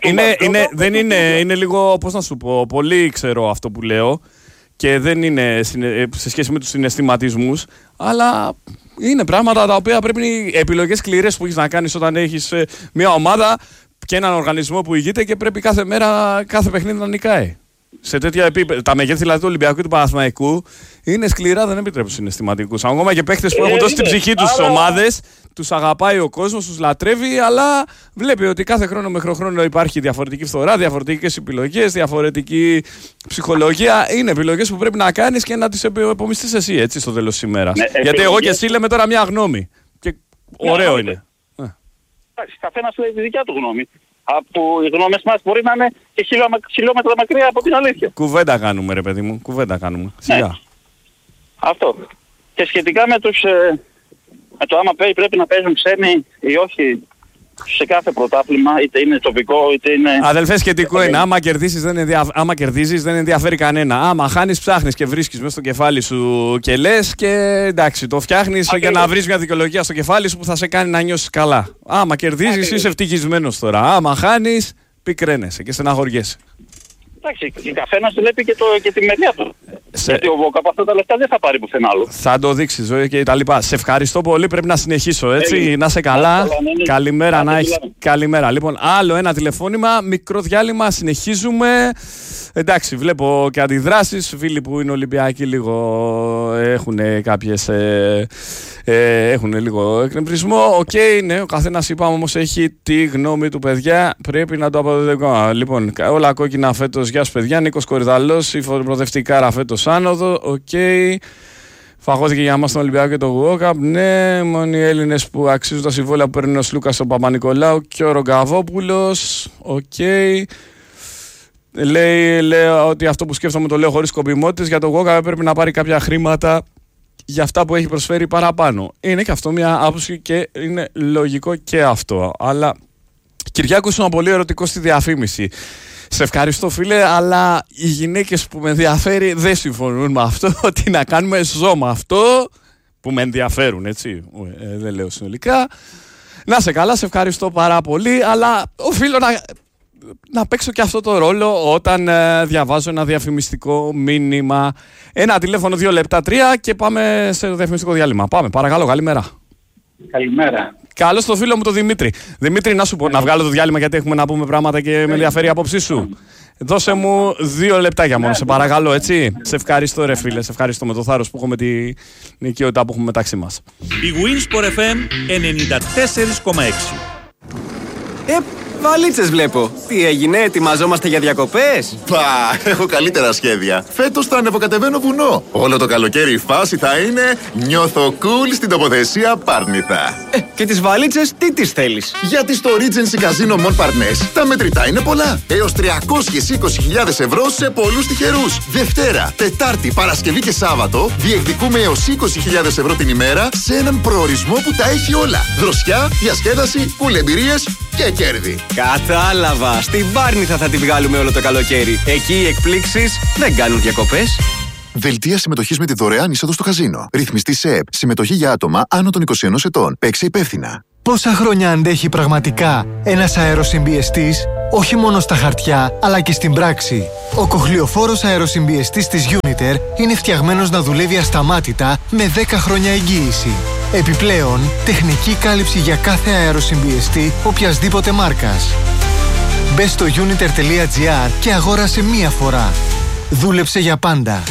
Είναι λίγο, πώς να σου πω, πολύ ξέρω αυτό που λέω και δεν είναι σε σχέση με τους συναισθηματισμούς, αλλά είναι πράγματα τα οποία πρέπει, επιλογές σκληρές που έχεις να κάνεις όταν έχεις μια ομάδα και έναν οργανισμό που ηγείται και πρέπει κάθε μέρα, κάθε παιχνίδι να νικάει. Σε τέτοια επίπεδα. Τα μεγέθη δηλαδή του Ολυμπιακού και του Παναθηναϊκού είναι σκληρά, δεν επιτρέπουν συναισθηματικούς. Ακόμα και παίχτες που έχουν δώσει την ψυχή τους στις ομάδες, τους αγαπάει ο κόσμος, τους λατρεύει, αλλά βλέπει ότι κάθε χρόνο με χρόνο υπάρχει διαφορετική φθορά, διαφορετικές επιλογές, διαφορετική ψυχολογία. Είναι επιλογές που πρέπει να κάνεις και να τις επομιστείς εσύ έτσι στο τέλος της ημέρας. Ναι, γιατί εγώ και εσύ λέμε τώρα μια γνώμη. Και ωραίο είναι. Καθένας λέει τη δικιά του γνώμη. Από οι γνώμες μας μπορεί να είναι και χιλιόμετρα μακριά από την αλήθεια. Κουβέντα κάνουμε ρε παιδί μου, κουβέντα κάνουμε. Σιγά. Ναι. Αυτό. Και σχετικά με τους με το άμα πρέπει να παίζουν ξένοι ή όχι σε κάθε πρωτάθλημα, είτε είναι τοπικό είτε είναι... Αδελφέ, σχετικό είναι. Άμα κερδίζεις δεν ενδιαφέρει κανένα. Άμα χάνεις ψάχνεις και βρίσκεις μέσα στο κεφάλι σου και λες και εντάξει, το φτιάχνεις για να βρεις μια δικαιολογία στο κεφάλι σου που θα σε κάνει να νιώσεις καλά. Άμα κερδίζεις είσαι ευτυχισμένος τώρα. Άμα χάνεις πικραίνεσαι και στεναχωριέσαι. Εντάξει, ο καθένας βλέπει και τη μεριά του. Γιατί ο Βόκα από αυτά τα λεφτά δεν θα πάρει πουθενά άλλο. Θα το δείξει ζωή και τα λοιπά. Σε ευχαριστώ πολύ. Πρέπει να συνεχίσω έτσι. Να είσαι καλά. Καλημέρα να έχεις. Καλημέρα. Λοιπόν, άλλο ένα τηλεφώνημα. Μικρό διάλειμμα. Συνεχίζουμε. Εντάξει, βλέπω και αντιδράσεις. Φίλοι που είναι Ολυμπιακοί λίγο έχουν κάποιες. Έχουν λίγο εκνευρισμό. Οκ, ναι, ο καθένας είπαμε όμως έχει τη γνώμη του, παιδιά. Πρέπει να το αποδεδικούμε. Λοιπόν, όλα κόκκινα φέτος. Γεια σου, παιδιά. Νίκος Κορυδαλός, η προοδευτικά φέτος άνοδο. Οκ. Φαγώθηκε για μας τον Ολυμπιακό και το Walkup. Ναι, μόνο οι Έλληνες που αξίζουν τα συμβόλαια που παίρνουν ο Σλούκας, ο Παπα-Νικολάου και ο Ρογκαβόπουλος. Οκ. Λέει ότι αυτό που σκέφτομαι το λέω χωρίς σκοπιμότητες. Για το Walkup πρέπει να πάρει κάποια χρήματα για αυτά που έχει προσφέρει παραπάνω. Είναι και αυτό μια άποψη και είναι λογικό και αυτό. Αλλά Κυριάκο, ήσουν πολύ ερωτικό στη διαφήμιση. Σε ευχαριστώ φίλε, αλλά οι γυναίκες που με ενδιαφέρει δεν συμφωνούν με αυτό. Τι να κάνουμε, ζω με αυτό που με ενδιαφέρουν, έτσι. Δεν λέω συνολικά. Να σε καλά, σε ευχαριστώ πάρα πολύ, αλλά οφείλω να παίξω και αυτό το ρόλο όταν διαβάζω ένα διαφημιστικό μήνυμα. Ένα τηλέφωνο 2 λεπτά 3 και πάμε σε διαφημιστικό διάλειμμα. Πάμε, παρακαλώ, καλημέρα. Καλημέρα. Καλώς το φίλο μου τον Δημήτρη. Δημήτρη, να σου πω, να βγάλω το διάλειμμα γιατί έχουμε να πούμε πράγματα και με ενδιαφέρει η άποψή σου. Δώσε μου 2 λεπτάκια μόνο, σε παρακαλώ, έτσι. Σε ευχαριστώ ρε φίλε, σε ευχαριστώ με το θάρρος που έχουμε την οικειότητα που έχουμε μεταξύ μας. Η Winsport FM 94,6. Βαλίτσες βλέπω. Τι έγινε, ετοιμαζόμαστε για διακοπές? Πα, έχω καλύτερα σχέδια. Φέτος θα ανεβοκατεβαίνω βουνό. Όλο το καλοκαίρι η φάση θα είναι νιώθω cool στην τοποθεσία Πάρνηθα. Και τις βαλίτσες τι τις θέλεις? Γιατί στο Regency Casino Montparnasse τα μετρητά είναι πολλά. Έως 320.000 ευρώ σε πολλούς τυχερούς. Δευτέρα, Τετάρτη, Παρασκευή και Σάββατο διεκδικούμε έως 20.000 ευρώ την ημέρα σε έναν προορισμό που τα έχει όλα. Δροσιά, διασκέδαση, κουλεμπειρίες και κέρδη. Κατάλαβα. Στην Πάρνηθα θα τη βγάλουμε όλο το καλοκαίρι. Εκεί οι εκπλήξεις δεν κάνουν διακοπές. Δελτία συμμετοχής με τη δωρεάν είσοδο στο καζίνο. Ρυθμιστή σε ΕΠ. Συμμετοχή για άτομα άνω των 21 ετών. Παίξε υπεύθυνα. Πόσα χρόνια αντέχει πραγματικά ένας αεροσυμπιεστής, όχι μόνο στα χαρτιά, αλλά και στην πράξη. Ο κοχλιοφόρος αεροσυμπιεστής της Uniter είναι φτιαγμένος να δουλεύει ασταμάτητα με 10 χρόνια εγγύηση. Επιπλέον, τεχνική κάλυψη για κάθε αεροσυμπιεστή οποιασδήποτε μάρκας. Μπες στο uniter.gr και αγόρασε μία φορά. Δούλεψε για πάντα.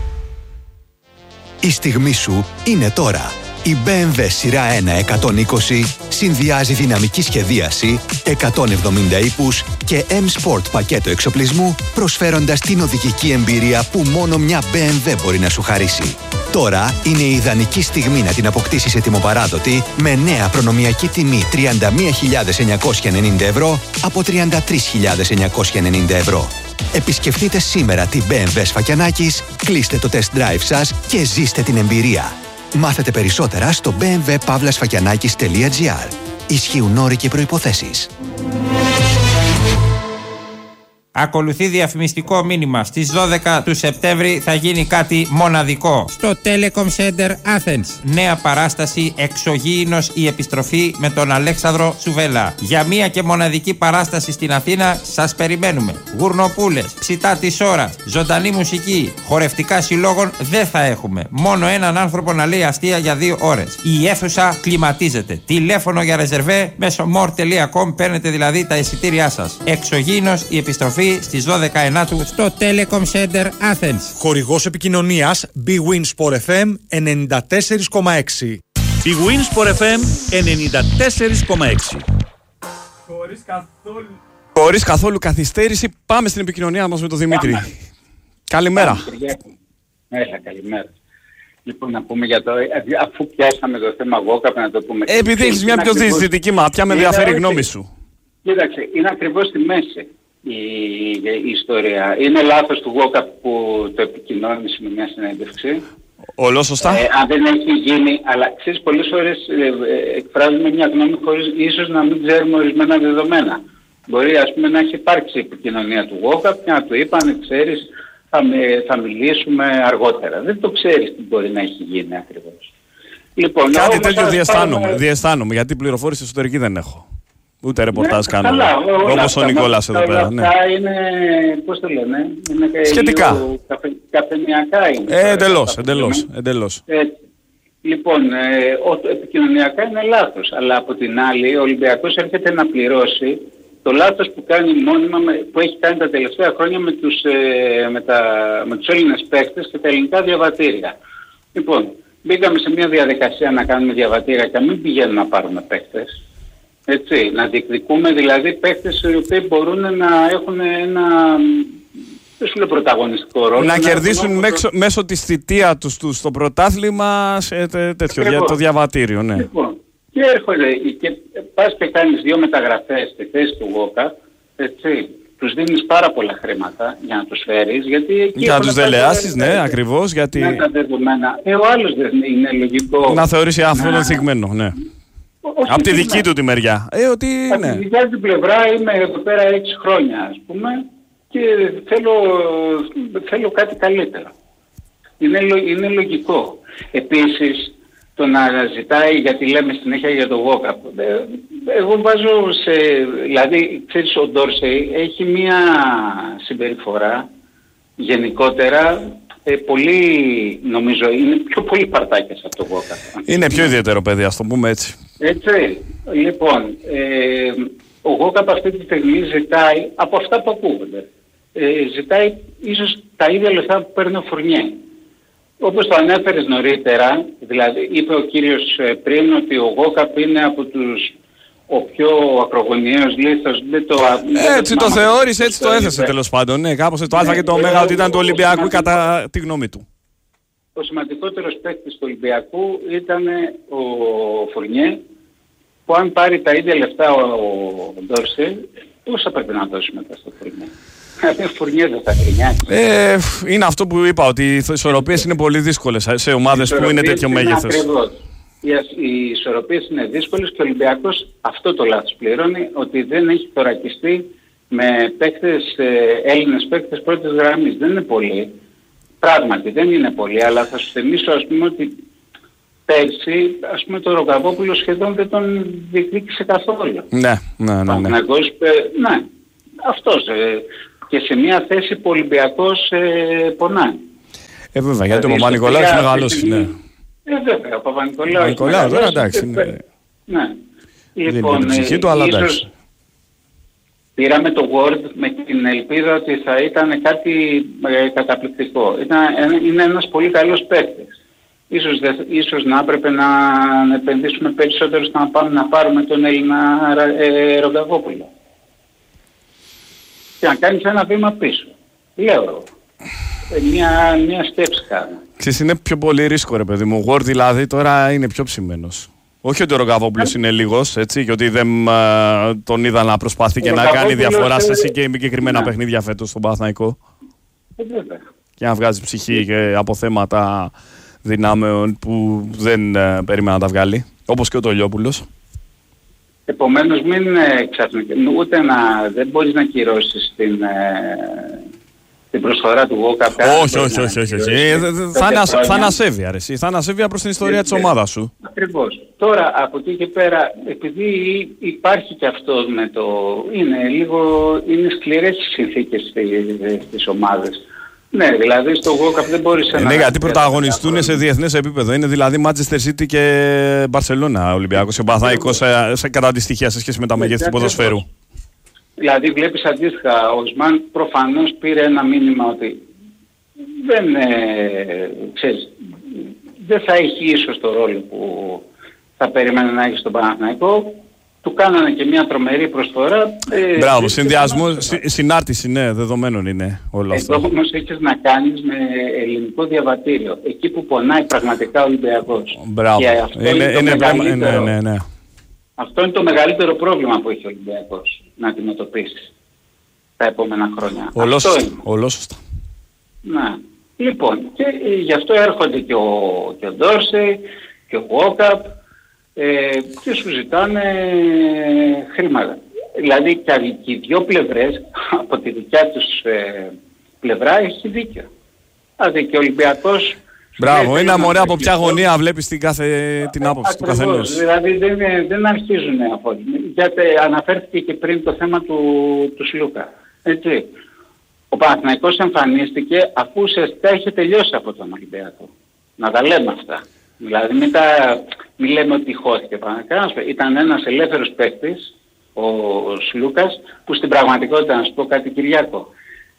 Η στιγμή σου είναι τώρα. Η BMW σειρά 1 120 συνδυάζει δυναμική σχεδίαση, 170 ύπους και M-Sport πακέτο εξοπλισμού, προσφέροντας την οδηγική εμπειρία που μόνο μια BMW μπορεί να σου χαρίσει. Τώρα είναι η ιδανική στιγμή να την αποκτήσεις ετοιμοπαράδοτη με νέα προνομιακή τιμή 31.990 ευρώ από 33.990 ευρώ. Επισκεφτείτε σήμερα την BMW Σφακιανάκης, κλείστε το test drive σας και ζήστε την εμπειρία. Μάθετε περισσότερα στο bmwpavlasfakianakis.gr. Ισχύουν όροι και προϋποθέσεις. Ακολουθεί διαφημιστικό μήνυμα. Στις 12 του Σεπτέμβρη θα γίνει κάτι μοναδικό στο Telecom Center Athens. Νέα παράσταση Εξωγήινος η επιστροφή με τον Αλέξανδρο Τσουβέλα. Για μία και μοναδική παράσταση στην Αθήνα σας περιμένουμε. Γουρνοπούλες, ψητά της ώρας, ζωντανή μουσική, χορευτικά συλλόγων δεν θα έχουμε. Μόνο έναν άνθρωπο να λέει αστεία για 2 ώρες. Η αίθουσα κλιματίζεται. Τηλέφωνο για ρεζερβέ μέσω more.com παίρνετε δηλαδή τα εισιτήριά σας. Εξωγήινος η επιστροφή στις 12 Ενάτου στο Telecom Center Athens. Χορηγός επικοινωνίας Big Win Sport FM 94,6. Big Win Sport FM 94,6. Χωρίς καθόλου καθυστέρηση, πάμε στην επικοινωνία μας με τον Δημήτρη. Καλημέρα. Έλα, καλημέρα. Λοιπόν, να πούμε για το. Αφού πιάσαμε το θέμα Walkup, να το πούμε. Επειδή έχεις μια πιο συζητητική ματιά, με ενδιαφέρει η γνώμη σου. Κοίταξε, είναι ακριβώς στη μέση η ιστορία. Είναι λάθος του Walkup που το επικοινώνησε με μια συνέντευξη. Όλο σωστά. Αν δεν έχει γίνει, αλλά ξέρεις, πολλές φορές εκφράζουμε μια γνώμη χωρίς ίσως να μην ξέρουμε ορισμένα δεδομένα. Μπορεί, ας πούμε, να έχει υπάρξει η επικοινωνία του Walkup και να του είπαν, ξέρεις, θα μιλήσουμε αργότερα. Δεν το ξέρεις τι μπορεί να έχει γίνει ακριβώς. Λοιπόν, κάτι τέτοιο διαισθάνομαι, γιατί πληροφόρηση εσωτερική δεν έχω. Ούτε ρεπορτάζ κάνω. Όπως ο Νικόλας εδώ πέρα. Αυτά είναι, πώς το λένε, είναι σχετικά. Καφενιακά είναι. Εντελώς. Λοιπόν, επικοινωνιακά είναι λάθος. Αλλά από την άλλη, ο Ολυμπιακός έρχεται να πληρώσει το λάθος που κάνει μόνιμα, που έχει κάνει τα τελευταία χρόνια με τους Έλληνες παίκτες και τα ελληνικά διαβατήρια. Λοιπόν, μπήκαμε σε μια διαδικασία να κάνουμε διαβατήρια και να μην πηγαίνουμε να πάρουμε παίκτες. Έτσι, να διεκδικούμε δηλαδή παίκτες οι οποίοι μπορούν να έχουν ένα, δεν σου λέω, πρωταγωνιστικό ρόλο. Να κερδίσουν μέσω της θητεία τους στο πρωτάθλημα σε τέτοιο το διαβατήριο, ναι. Λοιπόν, και έρχονται και πας και κάνεις 2 μεταγραφές στη θέση του Walkup, έτσι. Τους δίνεις πάρα πολλά χρήματα για να τους φέρεις, γιατί εκεί για να τους δελεάσεις, ναι, ακριβώς, γιατί τα δεδομένα. Ο άλλος δεν είναι λογικό να θεωρήσει αυτόν θυγμένο, ναι. Από τη δική του τη μεριά. Από τη δικιά του πλευρά είμαι εδώ πέρα 6 χρόνια, ας πούμε, και θέλω κάτι καλύτερο. Είναι λογικό. Επίσης, το να ζητάει, γιατί λέμε συνέχεια για το Walkup, εγώ βάζω δηλαδή, ξέρεις, ο Ντόρσεϊ έχει μία συμπεριφορά γενικότερα πολύ, νομίζω, είναι πιο πολύ παρτάκιας από το Walkup. Είναι πιο ιδιαίτερο παιδί, ας το πούμε έτσι. Έτσι. Λοιπόν, ο Walkup αυτή τη στιγμή ζητάει, από αυτά που ακούγονται, ζητάει ίσως τα ίδια λεφτά που παίρνει ο Φουρνιέ. Όπως το ανέφερες νωρίτερα, δηλαδή είπε ο κύριος πριν ότι ο Walkup είναι από τους ο πιο ακρογωνιαίος λίθος. Έτσι το θεώρησε, έτσι το έθεσε τέλος πάντων. Ναι, κάπως το α και το ω ότι ήταν του Ολυμπιακού κατά τη γνώμη του. Ο σημαντικότερος παίκτης του Ολυμπιακού ήταν ο Φουρνιέ, που αν πάρει τα ίδια λεφτά ο Ντόρσε, πόσα πρέπει να δώσει μετά στο Φουρνιέ. Ο Φουρνιέ δεν θα κρινιάξει. Είναι αυτό που είπα, ότι οι ισορροπίες είναι πολύ δύσκολες σε ομάδες που είναι τέτοιο μέγεθος. Ακριβώς. Οι ισορροπίες είναι δύσκολες και ο Ολυμπιακός αυτό το λάθος πληρώνει, ότι δεν έχει θωρακιστεί με παίκτες, Έλληνες παίκτες πρώτης γραμμής. Δεν είναι πολλοί. Πράγματι δεν είναι πολλοί, αλλά θα σου θυμίσω ας πούμε ότι πέρσι ας πούμε το Ρογκαβόπουλο σχεδόν δεν τον διεκδίκησε καθόλου. Ναι. Ναι, αυτός. Και σε μια θέση που ο Ολυμπιακός πονάει. Βέβαια, γιατί ο Παπα-Νικολάου είναι μεγάλος. Ναι. Βέβαια, ο Παπα-Νικολάου τώρα εντάξει. Ναι. Λοιπόν, την ψυχή του, αλλά εντάξει. Πήραμε το Word με την ελπίδα ότι θα ήταν κάτι καταπληκτικό. Είναι ένας πολύ καλός παίκτης. Ίσως να έπρεπε να επενδύσουμε περισσότερο να πάρουμε τον Έλληνα Ρογκαβόπουλο. Και να κάνεις ένα βήμα πίσω. Λέω, μια σκέψη κάνω. Ξέρεις, είναι πιο πολύ ρίσκο ρε παιδί μου. Ο Word δηλαδή τώρα είναι πιο ψημένος. Όχι ότι ο Ρογκαβόπουλος είναι λίγος, έτσι, και ότι δεν τον είδα να προσπαθεί και να κάνει διαφορά σε συγκεκριμένα παιχνίδια φέτος στον Παναθηναϊκό. Και να βγάζει ψυχή και από θέματα δυνάμεων που δεν περίμενα να τα βγάλει. Όπως και ο Τολιόπουλος. Επομένως μην ξαφνικά, ούτε δεν μπορείς να κυρώσεις την προσφορά του ΓΟΚΑ. Όχι. Θα ανασέβει αρέσει. Θα ανασέβει προς την ιστορία της ομάδας σου. Ακριβώς. Τώρα από εκεί και πέρα, επειδή υπάρχει και αυτό με το... Είναι σκληρές οι συνθήκες στις ομάδες. Ναι, δηλαδή στο ΓΟΚΑ δεν μπορείς να... Ναι, γιατί πρωταγωνιστούν σε διεθνές επίπεδο. Είναι δηλαδή Manchester City και Μπαρσελόνα, Ολυμπιακός και Παναθηναϊκός κατά τη στοιχεία σε σχέση με τα μεγέθη του ποδοσφαίρου. Δηλαδή βλέπεις αντίστοιχα, ο Οσμάν προφανώς πήρε ένα μήνυμα ότι δεν θα έχει ίσως το ρόλο που θα περίμενε να έχει στον Παναθηναϊκό. Του κάνανε και μια τρομερή προσφορά. Μπράβο, συνδυασμό, συνάρτηση, ναι, δεδομένων είναι όλο αυτό. Εδώ όμως έχεις να κάνεις με ελληνικό διαβατήριο, εκεί που πονάει πραγματικά ο Ολυμπιακός. Μπράβο, αυτό είναι το μεγαλύτερο πρόβλημα που έχει ο Ολυμπιακός να αντιμετωπίσει τα επόμενα χρόνια. Ολόσωστα. Ναι. Λοιπόν, και γι' αυτό έρχονται και ο Ντόρσεϊ και ο Walkup και σου ζητάνε χρήματα. Δηλαδή και οι δύο πλευρές από τη δικιά τους πλευρά έχει δίκιο. Δηλαδή και ο Ολυμπιακός... Μπράβο, είναι αμορία από ποια γωνία βλέπεις την άποψη του καθενός. Δηλαδή δεν αρχίζουν αφού. Γιατί αναφέρθηκε και πριν το θέμα του Σλούκα. Έτσι. Ο Παναθηναϊκός εμφανίστηκε αφού ουσιαστικά είχε τελειώσει από τον Ολυμπιακό. Να τα λέμε αυτά. Δηλαδή μην λέμε ότι χώθηκε Παναθηναϊκός. Ήταν ένας ελεύθερος παίκτης, ο Σλούκας, που στην πραγματικότητα, να σου πω κάτι Κυριάκο,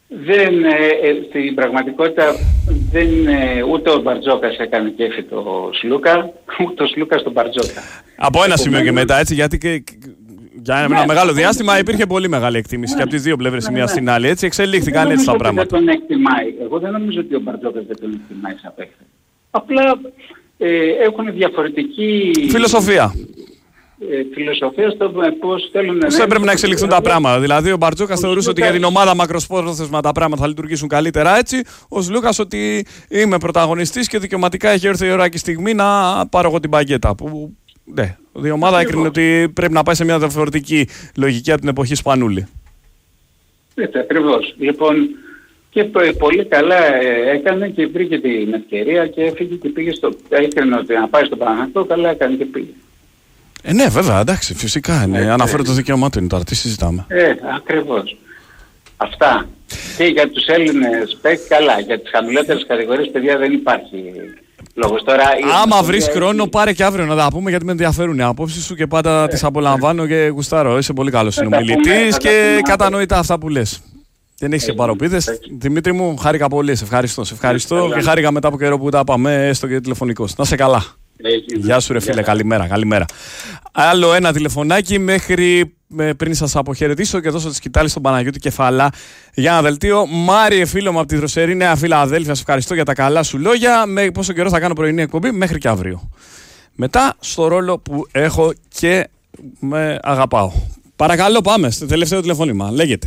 στην πραγματικότητα ούτε ο Μπαρτζόκας έκανε κέφι το Σλούκα, ούτε ο Σλούκας τον Μπαρτζόκα. Από ένα σημείο και μετά, έτσι, γιατί για ένα μεγάλο διάστημα υπήρχε πολύ μεγάλη εκτίμηση και από τις δύο πλευρές η μία στην άλλη. Έτσι εξελίχθηκαν έτσι τα πράγματα. Δεν τον εκτιμάει. Εγώ δεν νομίζω ότι ο Μπαρτζόκας δεν τον εκτιμάει σαν παίκτη. Απλά έχουν διαφορετική φιλοσοφία. Φιλοσοφία στο πώς θέλουν να... Πώς έπρεπε να εξελιχθούν τα πράγματα. Δηλαδή ο Μπαρτζόκας θεωρούσε ότι για την ομάδα μακροπρόθεσμα τα πράγματα θα λειτουργήσουν καλύτερα έτσι. Ο Σλούκας ότι είμαι πρωταγωνιστής και δικαιωματικά έχει έρθει η ώρα και η στιγμή να πάρω εγώ την παγκέτα. Που ναι, η ομάδα έκρινε ότι πρέπει να πάει σε μια διαφορετική λογική από την εποχή Σπανούλη. Έτσι ακριβώς. Λοιπόν, και πολύ καλά έκανε και βρήκε την ευκαιρία και έφυγε και πήγε έκρινε ότι να πάει στο Παναθηναϊκό, καλά έκανε και πήγε. Ναι, βέβαια, εντάξει, φυσικά. Αναφέρω το δικαίωμά του, είναι τώρα, τι συζητάμε. Ακριβώς. Αυτά. Και για τους Έλληνες παίκτες, καλά. Για τις χαμηλότερες κατηγορίες, παιδιά, δεν υπάρχει λόγος. Τώρα, άμα βρεις χρόνο, πάρε και αύριο να τα πούμε, γιατί με ενδιαφέρουν οι απόψεις σου και πάντα τις απολαμβάνω και γουστάρω. Είσαι πολύ καλός συνομιλητής και κατανοητά αυτά που λες. Δεν έχεις και παροπίδες. Δημήτρη μου, χάρηκα πολύ. Σε ευχαριστώ και χάρηκα μετά από καιρό που τα πάμε, έστω και τηλεφωνικός. Να σε καλά. Γεια σου ρε φίλε, καλημέρα. Άλλο ένα τηλεφωνάκι μέχρι πριν σας αποχαιρετήσω και δώσω τη σκητάλη στον Παναγιώτη Κεφαλά για ένα δελτίο. Μάριε, φίλο μου από τη Δροσερή, Νέα Φιλαδέλφια, σε ευχαριστώ για τα καλά σου λόγια. Με πόσο καιρό θα κάνω πρωινή εκπομπή? Μέχρι και αύριο. Μετά στο ρόλο που έχω και με αγαπάω. Παρακαλώ, πάμε στο τελευταίο τηλεφώνημα. Λέγεται.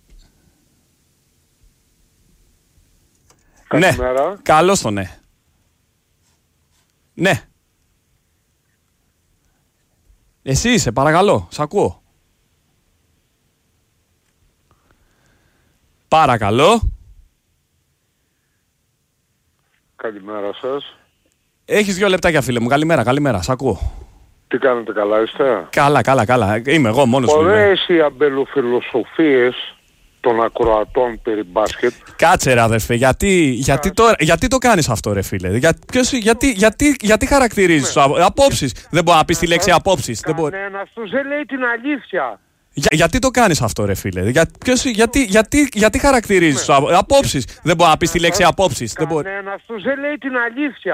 Καλημέρα. Ναι, καλώς το ναι. Ναι. Εσύ είσαι, παρακαλώ, σ' ακούω. Παρακαλώ. Καλημέρα σας. Έχεις 2 λεπτάκια, φίλε μου. Καλημέρα, σ' ακούω. Τι κάνετε, καλά είστε? Καλά. Είμαι εγώ μόνος μου. Ωραίες οι αμπελοφιλοσοφίες των ακροατών περί μπάσκετ. Κάτσε ρε αδερφέ, γιατί το κάνεις αυτό ρε φίλε? Γιατί χαρακτηρίζεις απόψεις? Δεν μπορεί να πεις τη λέξη απόψεις. Κανένας τους δεν λέει την αλήθεια. Γιατί το κάνεις αυτό ρε φίλε? Γιατί χαρακτηρίζεις απόψεις? Δεν μπορεί να πεις τη λέξη απόψεις. Κανένας τους δεν λέει την αλήθεια.